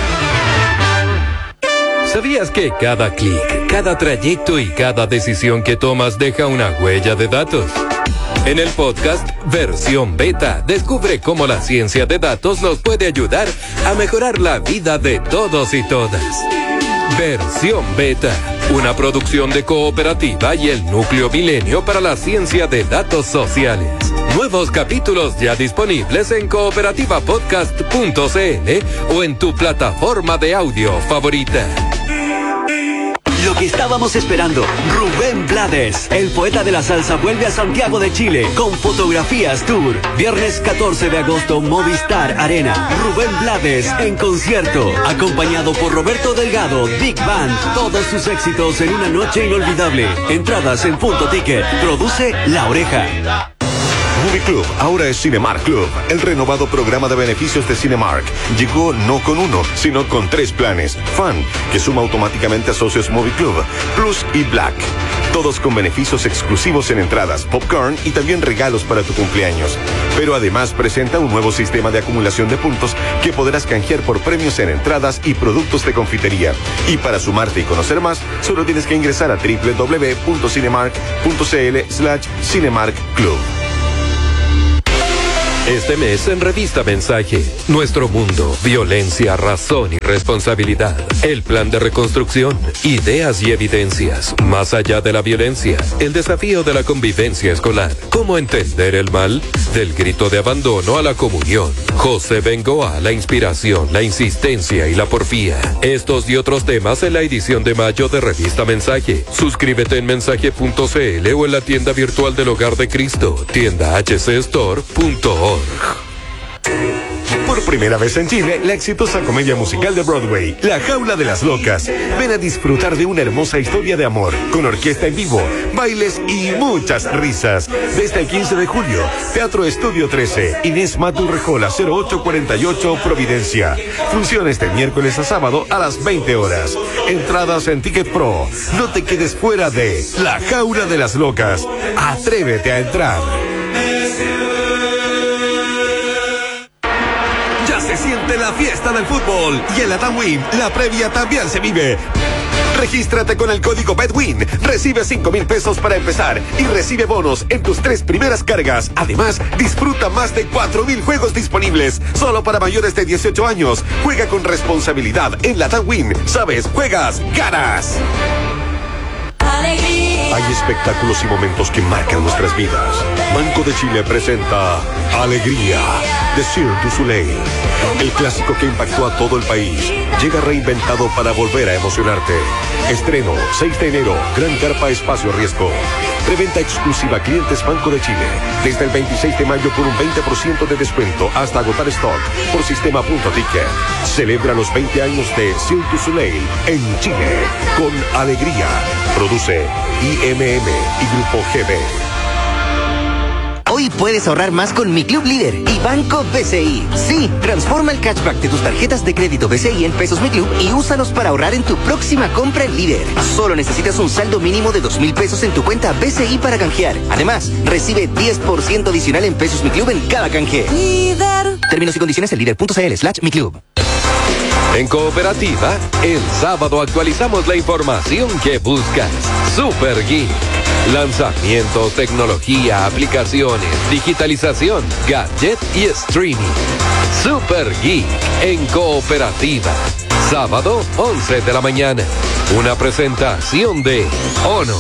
¿Sabías que cada clic, cada trayecto y cada decisión que tomas deja una huella de datos? En el podcast Versión Beta, descubre cómo la ciencia de datos nos puede ayudar a mejorar la vida de todos y todas. Versión Beta, una producción de Cooperativa y el Núcleo Milenio para la Ciencia de Datos Sociales. Nuevos capítulos ya disponibles en cooperativa podcast punto c l o en tu plataforma de audio favorita. Lo que estábamos esperando, Rubén Blades, el poeta de la salsa, vuelve a Santiago de Chile con Fotografías Tour. Viernes catorce de agosto, Movistar Arena. Rubén Blades en concierto, acompañado por Roberto Delgado, Big Band. Todos sus éxitos en una noche inolvidable. Entradas en Punto Ticket. Produce La Oreja. Movie Club ahora es Cinemark Club. El renovado programa de beneficios de Cinemark llegó no con uno, sino con tres planes. Fan, que suma automáticamente a socios Movie Club, Plus y Black. Todos con beneficios exclusivos en entradas, popcorn y también regalos para tu cumpleaños. Pero además presenta un nuevo sistema de acumulación de puntos que podrás canjear por premios en entradas y productos de confitería. Y para sumarte y conocer más, solo tienes que ingresar a doble u doble u doble u punto cinemark punto c l slash Cinemark Club. Este mes en Revista Mensaje, Nuestro Mundo, Violencia, Razón y Responsabilidad. El plan de reconstrucción, ideas y evidencias. Más allá de la violencia, el desafío de la convivencia escolar. ¿Cómo entender el mal? Del grito de abandono a la comunión. José Bengoa, la inspiración, la insistencia y la porfía. Estos y otros temas en la edición de mayo de Revista Mensaje. Suscríbete en mensaje punto c l o en la tienda virtual del Hogar de Cristo, tienda h c store punto org. Por primera vez en Chile, la exitosa comedia musical de Broadway, La Jaula de las Locas. Ven a disfrutar de una hermosa historia de amor, con orquesta en vivo, bailes y muchas risas. Desde el quince de julio, Teatro Estudio trece, Inés Maturrejola, cero ocho cuarenta y ocho, Providencia. Funciones de miércoles a sábado a las veinte horas. Entradas en Ticket Pro. No te quedes fuera de La Jaula de las Locas. Atrévete a entrar. Se siente la fiesta del fútbol y en la TAMWIN la previa también se vive. Regístrate con el código BETWIN, recibe cinco mil pesos para empezar y recibe bonos en tus tres primeras cargas. Además, disfruta más de cuatro mil juegos disponibles solo para mayores de dieciocho años. Juega con responsabilidad en la TAMWIN. Sabes, juegas, ganas. Hay espectáculos y momentos que marcan nuestras vidas. Banco de Chile presenta Alegría, de Cirque du Soleil. El clásico que impactó a todo el país llega reinventado para volver a emocionarte. Estreno seis de enero, Gran Carpa Espacio Riesgo. Preventa exclusiva clientes Banco de Chile. Desde el veintiséis de mayo con un veinte por ciento de descuento hasta agotar stock por sistema punto ticket. Celebra los veinte años de Cirque du Soleil en Chile con Alegría. Produce I M M y Grupo G B. Hoy puedes ahorrar más con Mi Club Líder y Banco B C I. Sí, transforma el cashback de tus tarjetas de crédito B C I en pesos Mi Club y úsalos para ahorrar en tu próxima compra en Líder. Solo necesitas un saldo mínimo de dos mil pesos en tu cuenta B C I para canjear. Además, recibe diez por ciento adicional en pesos Mi Club en cada canje. Líder. Términos y condiciones en líder punto c l slash Mi Club. En Cooperativa, el sábado actualizamos la información que buscas. Super Geek. Lanzamientos, tecnología, aplicaciones, digitalización, gadget y streaming. Super Geek en Cooperativa. Sábado, once de la mañana. Una presentación de Honor.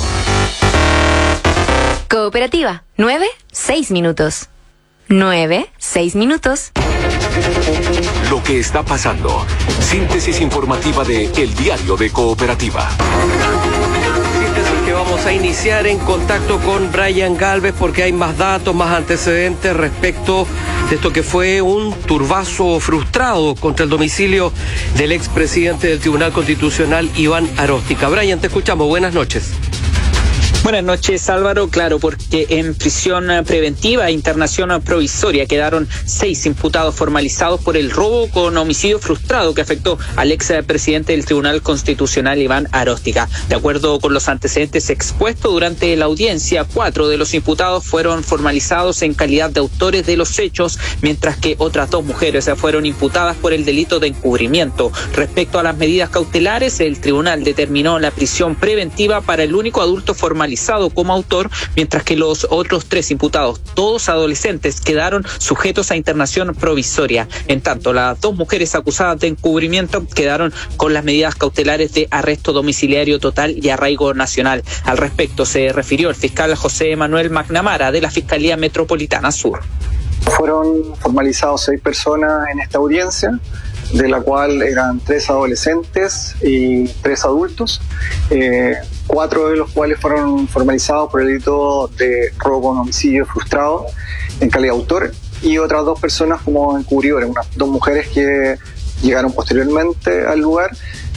Cooperativa, nueve, seis minutos. nueve, seis minutos. Lo que está pasando. Síntesis informativa de El Diario de Cooperativa. Síntesis que vamos a iniciar en contacto con Brian Galvez porque hay más datos, más antecedentes respecto de esto que fue un turbazo frustrado contra el domicilio del expresidente del Tribunal Constitucional, Iván Aróstica. Brian, te escuchamos. Buenas noches. Buenas noches, Álvaro. Claro, porque en prisión preventiva e internación provisoria quedaron seis imputados formalizados por el robo con homicidio frustrado que afectó al ex presidente del Tribunal Constitucional, Iván Aróstica. De acuerdo con los antecedentes expuestos durante la audiencia, cuatro de los imputados fueron formalizados en calidad de autores de los hechos, mientras que otras dos mujeres fueron imputadas por el delito de encubrimiento. Respecto a las medidas cautelares, el tribunal determinó la prisión preventiva para el único adulto formalizado como autor, mientras que los otros tres imputados, todos adolescentes, quedaron sujetos a internación provisoria. En tanto, las dos mujeres acusadas de encubrimiento quedaron con las medidas cautelares de arresto domiciliario total y arraigo nacional. Al respecto se refirió el fiscal José Manuel McNamara de la Fiscalía Metropolitana Sur. Fueron formalizados seis personas en esta audiencia, de la cual eran tres adolescentes y tres adultos, eh, cuatro de los cuales fueron formalizados por el delito de robo con homicidio frustrado en calidad de autor, y otras dos personas como encubridores, unas dos mujeres que llegaron posteriormente al lugar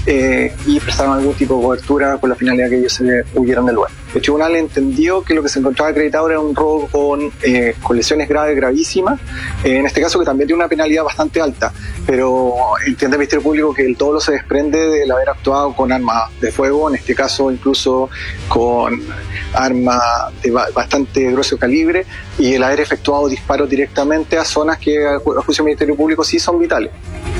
eh, y prestaron algún tipo de cobertura con la finalidad que ellos se huyeran del lugar. El tribunal entendió que lo que se encontraba acreditado era un robo con, eh, con lesiones graves, gravísimas, eh, en este caso que también tiene una penalidad bastante alta, pero entiende el Ministerio Público que el dolo se desprende del haber actuado con armas de fuego, en este caso incluso con armas de ba- bastante grueso calibre, y el haber efectuado disparos directamente a zonas que a ju- a juicio del Ministerio Público sí son vitales.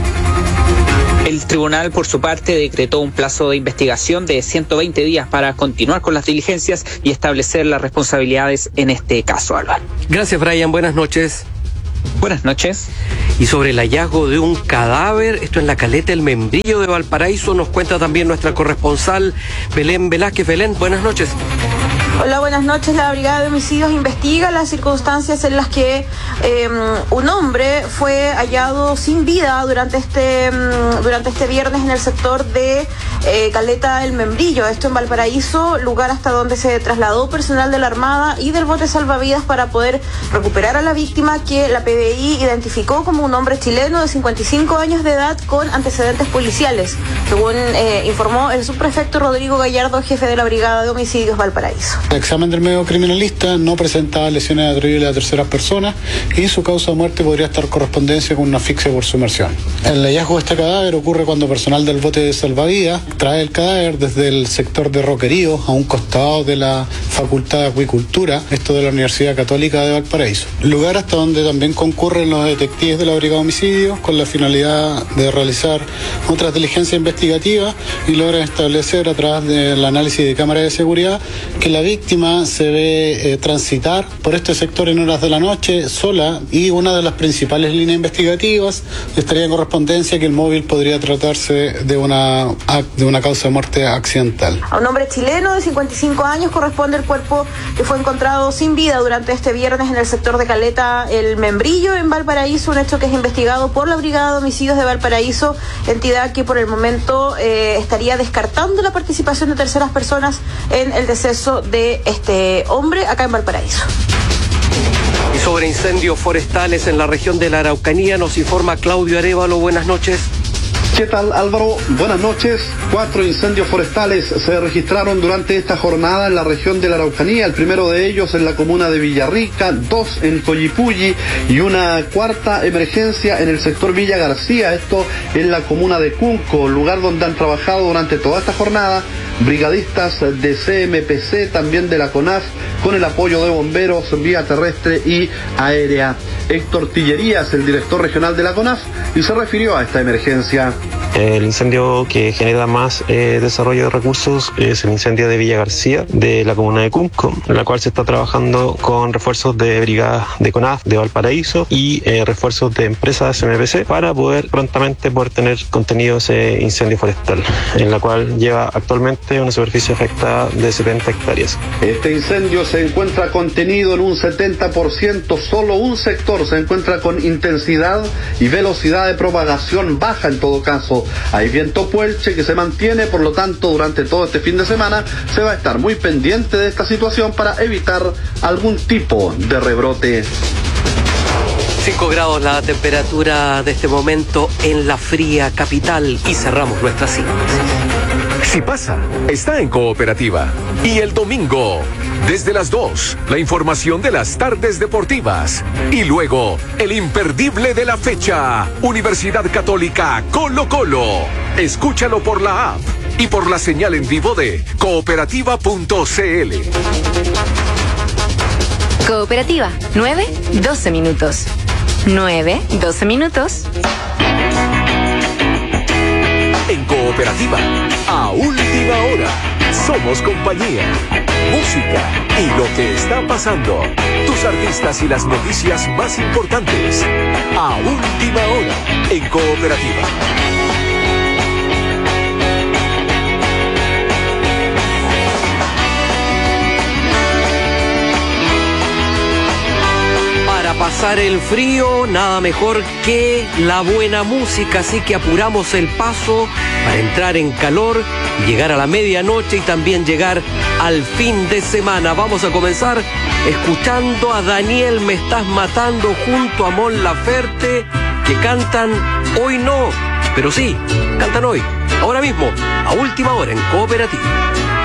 El tribunal, por su parte, decretó un plazo de investigación de ciento veinte días para continuar con las diligencias y establecer las responsabilidades en este caso, Álvaro. Gracias, Brian. Buenas noches. Buenas noches. Y sobre el hallazgo de un cadáver, esto en la caleta El Membrillo de Valparaíso, nos cuenta también nuestra corresponsal Belén Velázquez. Belén, buenas noches. Hola, buenas noches. La Brigada de Homicidios investiga las circunstancias en las que eh, un hombre fue hallado sin vida durante este durante este viernes en el sector de eh, Caleta El Membrillo, esto en Valparaíso, lugar hasta donde se trasladó personal de la Armada y del bote salvavidas para poder recuperar a la víctima, que la P D I identificó como un hombre chileno de cincuenta y cinco años de edad con antecedentes policiales, según eh, informó el subprefecto Rodrigo Gallardo, jefe de la Brigada de Homicidios Valparaíso. El examen del medio criminalista no presentaba lesiones atribuibles a terceras personas y su causa de muerte podría estar correspondencia con una asfixia por sumersión. El hallazgo de este cadáver ocurre cuando personal del bote de salvavidas trae el cadáver desde el sector de Roquerío a un costado de la Facultad de Acuicultura, esto de la Universidad Católica de Valparaíso. Lugar hasta donde también concurren los detectives de la Brigada de Homicidios con la finalidad de realizar otras diligencias investigativas y logran establecer a través del análisis de cámaras de seguridad que la víctima se ve eh, transitar por este sector en horas de la noche sola, y una de las principales líneas investigativas estaría en correspondencia que el móvil podría tratarse de una, de una causa de muerte accidental. A un hombre chileno de cincuenta y cinco años corresponde el cuerpo que fue encontrado sin vida durante este viernes en el sector de Caleta El Membrillo en Valparaíso, un hecho que es investigado por la Brigada de Homicidios de Valparaíso, entidad que por el momento eh, estaría descartando la participación de terceras personas en el deceso de este hombre acá en Valparaíso. Y sobre incendios forestales en la región de la Araucanía nos informa Claudio Arévalo. Buenas noches. ¿Qué tal, Álvaro? Buenas noches. Cuatro incendios forestales se registraron durante esta jornada en la región de la Araucanía. El primero de ellos en la comuna de Villarrica, dos en Coyipulli y una cuarta emergencia en el sector Villa García, esto en la comuna de Cunco, lugar donde han trabajado durante toda esta jornada brigadistas de C M P C, también de la CONAF, con el apoyo de bomberos, vía terrestre y aérea. Héctor Tillerías, el director regional de la CONAF, y se refirió a esta emergencia. El incendio que genera más eh, desarrollo de recursos es el incendio de Villa García, de la comuna de Cunco, en la cual se está trabajando con refuerzos de brigadas de CONAF de Valparaíso y eh, refuerzos de empresas C M P C para poder prontamente poder tener contenido ese incendio forestal, en la cual lleva actualmente una superficie afectada de setenta hectáreas. Este incendio se encuentra contenido en un setenta por ciento, solo un sector se encuentra con intensidad y velocidad de propagación baja en todo caso. Hay viento puelche que se mantiene, por lo tanto durante todo este fin de semana se va a estar muy pendiente de esta situación para evitar algún tipo de rebrote. cinco grados la temperatura de este momento en la fría capital y cerramos nuestra síntesis. Si pasa, está en Cooperativa. Y el domingo, desde las dos, la información de las tardes deportivas. Y luego, el imperdible de la fecha, Universidad Católica Colo Colo. Escúchalo por la app y por la señal en vivo de cooperativa punto c l. Cooperativa, nueve, doce minutos. nueve, doce minutos. En Cooperativa, a última hora, somos compañía, música y lo que está pasando. Tus artistas y las noticias más importantes. A última hora, en Cooperativa. Para pasar el frío, nada mejor que la buena música, así que apuramos el paso para entrar en calor, llegar a la medianoche y también llegar al fin de semana. Vamos a comenzar escuchando a Daniel Me Estás Matando junto a Mon Laferte, que cantan Hoy No, pero sí, cantan hoy. Ahora mismo, a última hora en Cooperativa.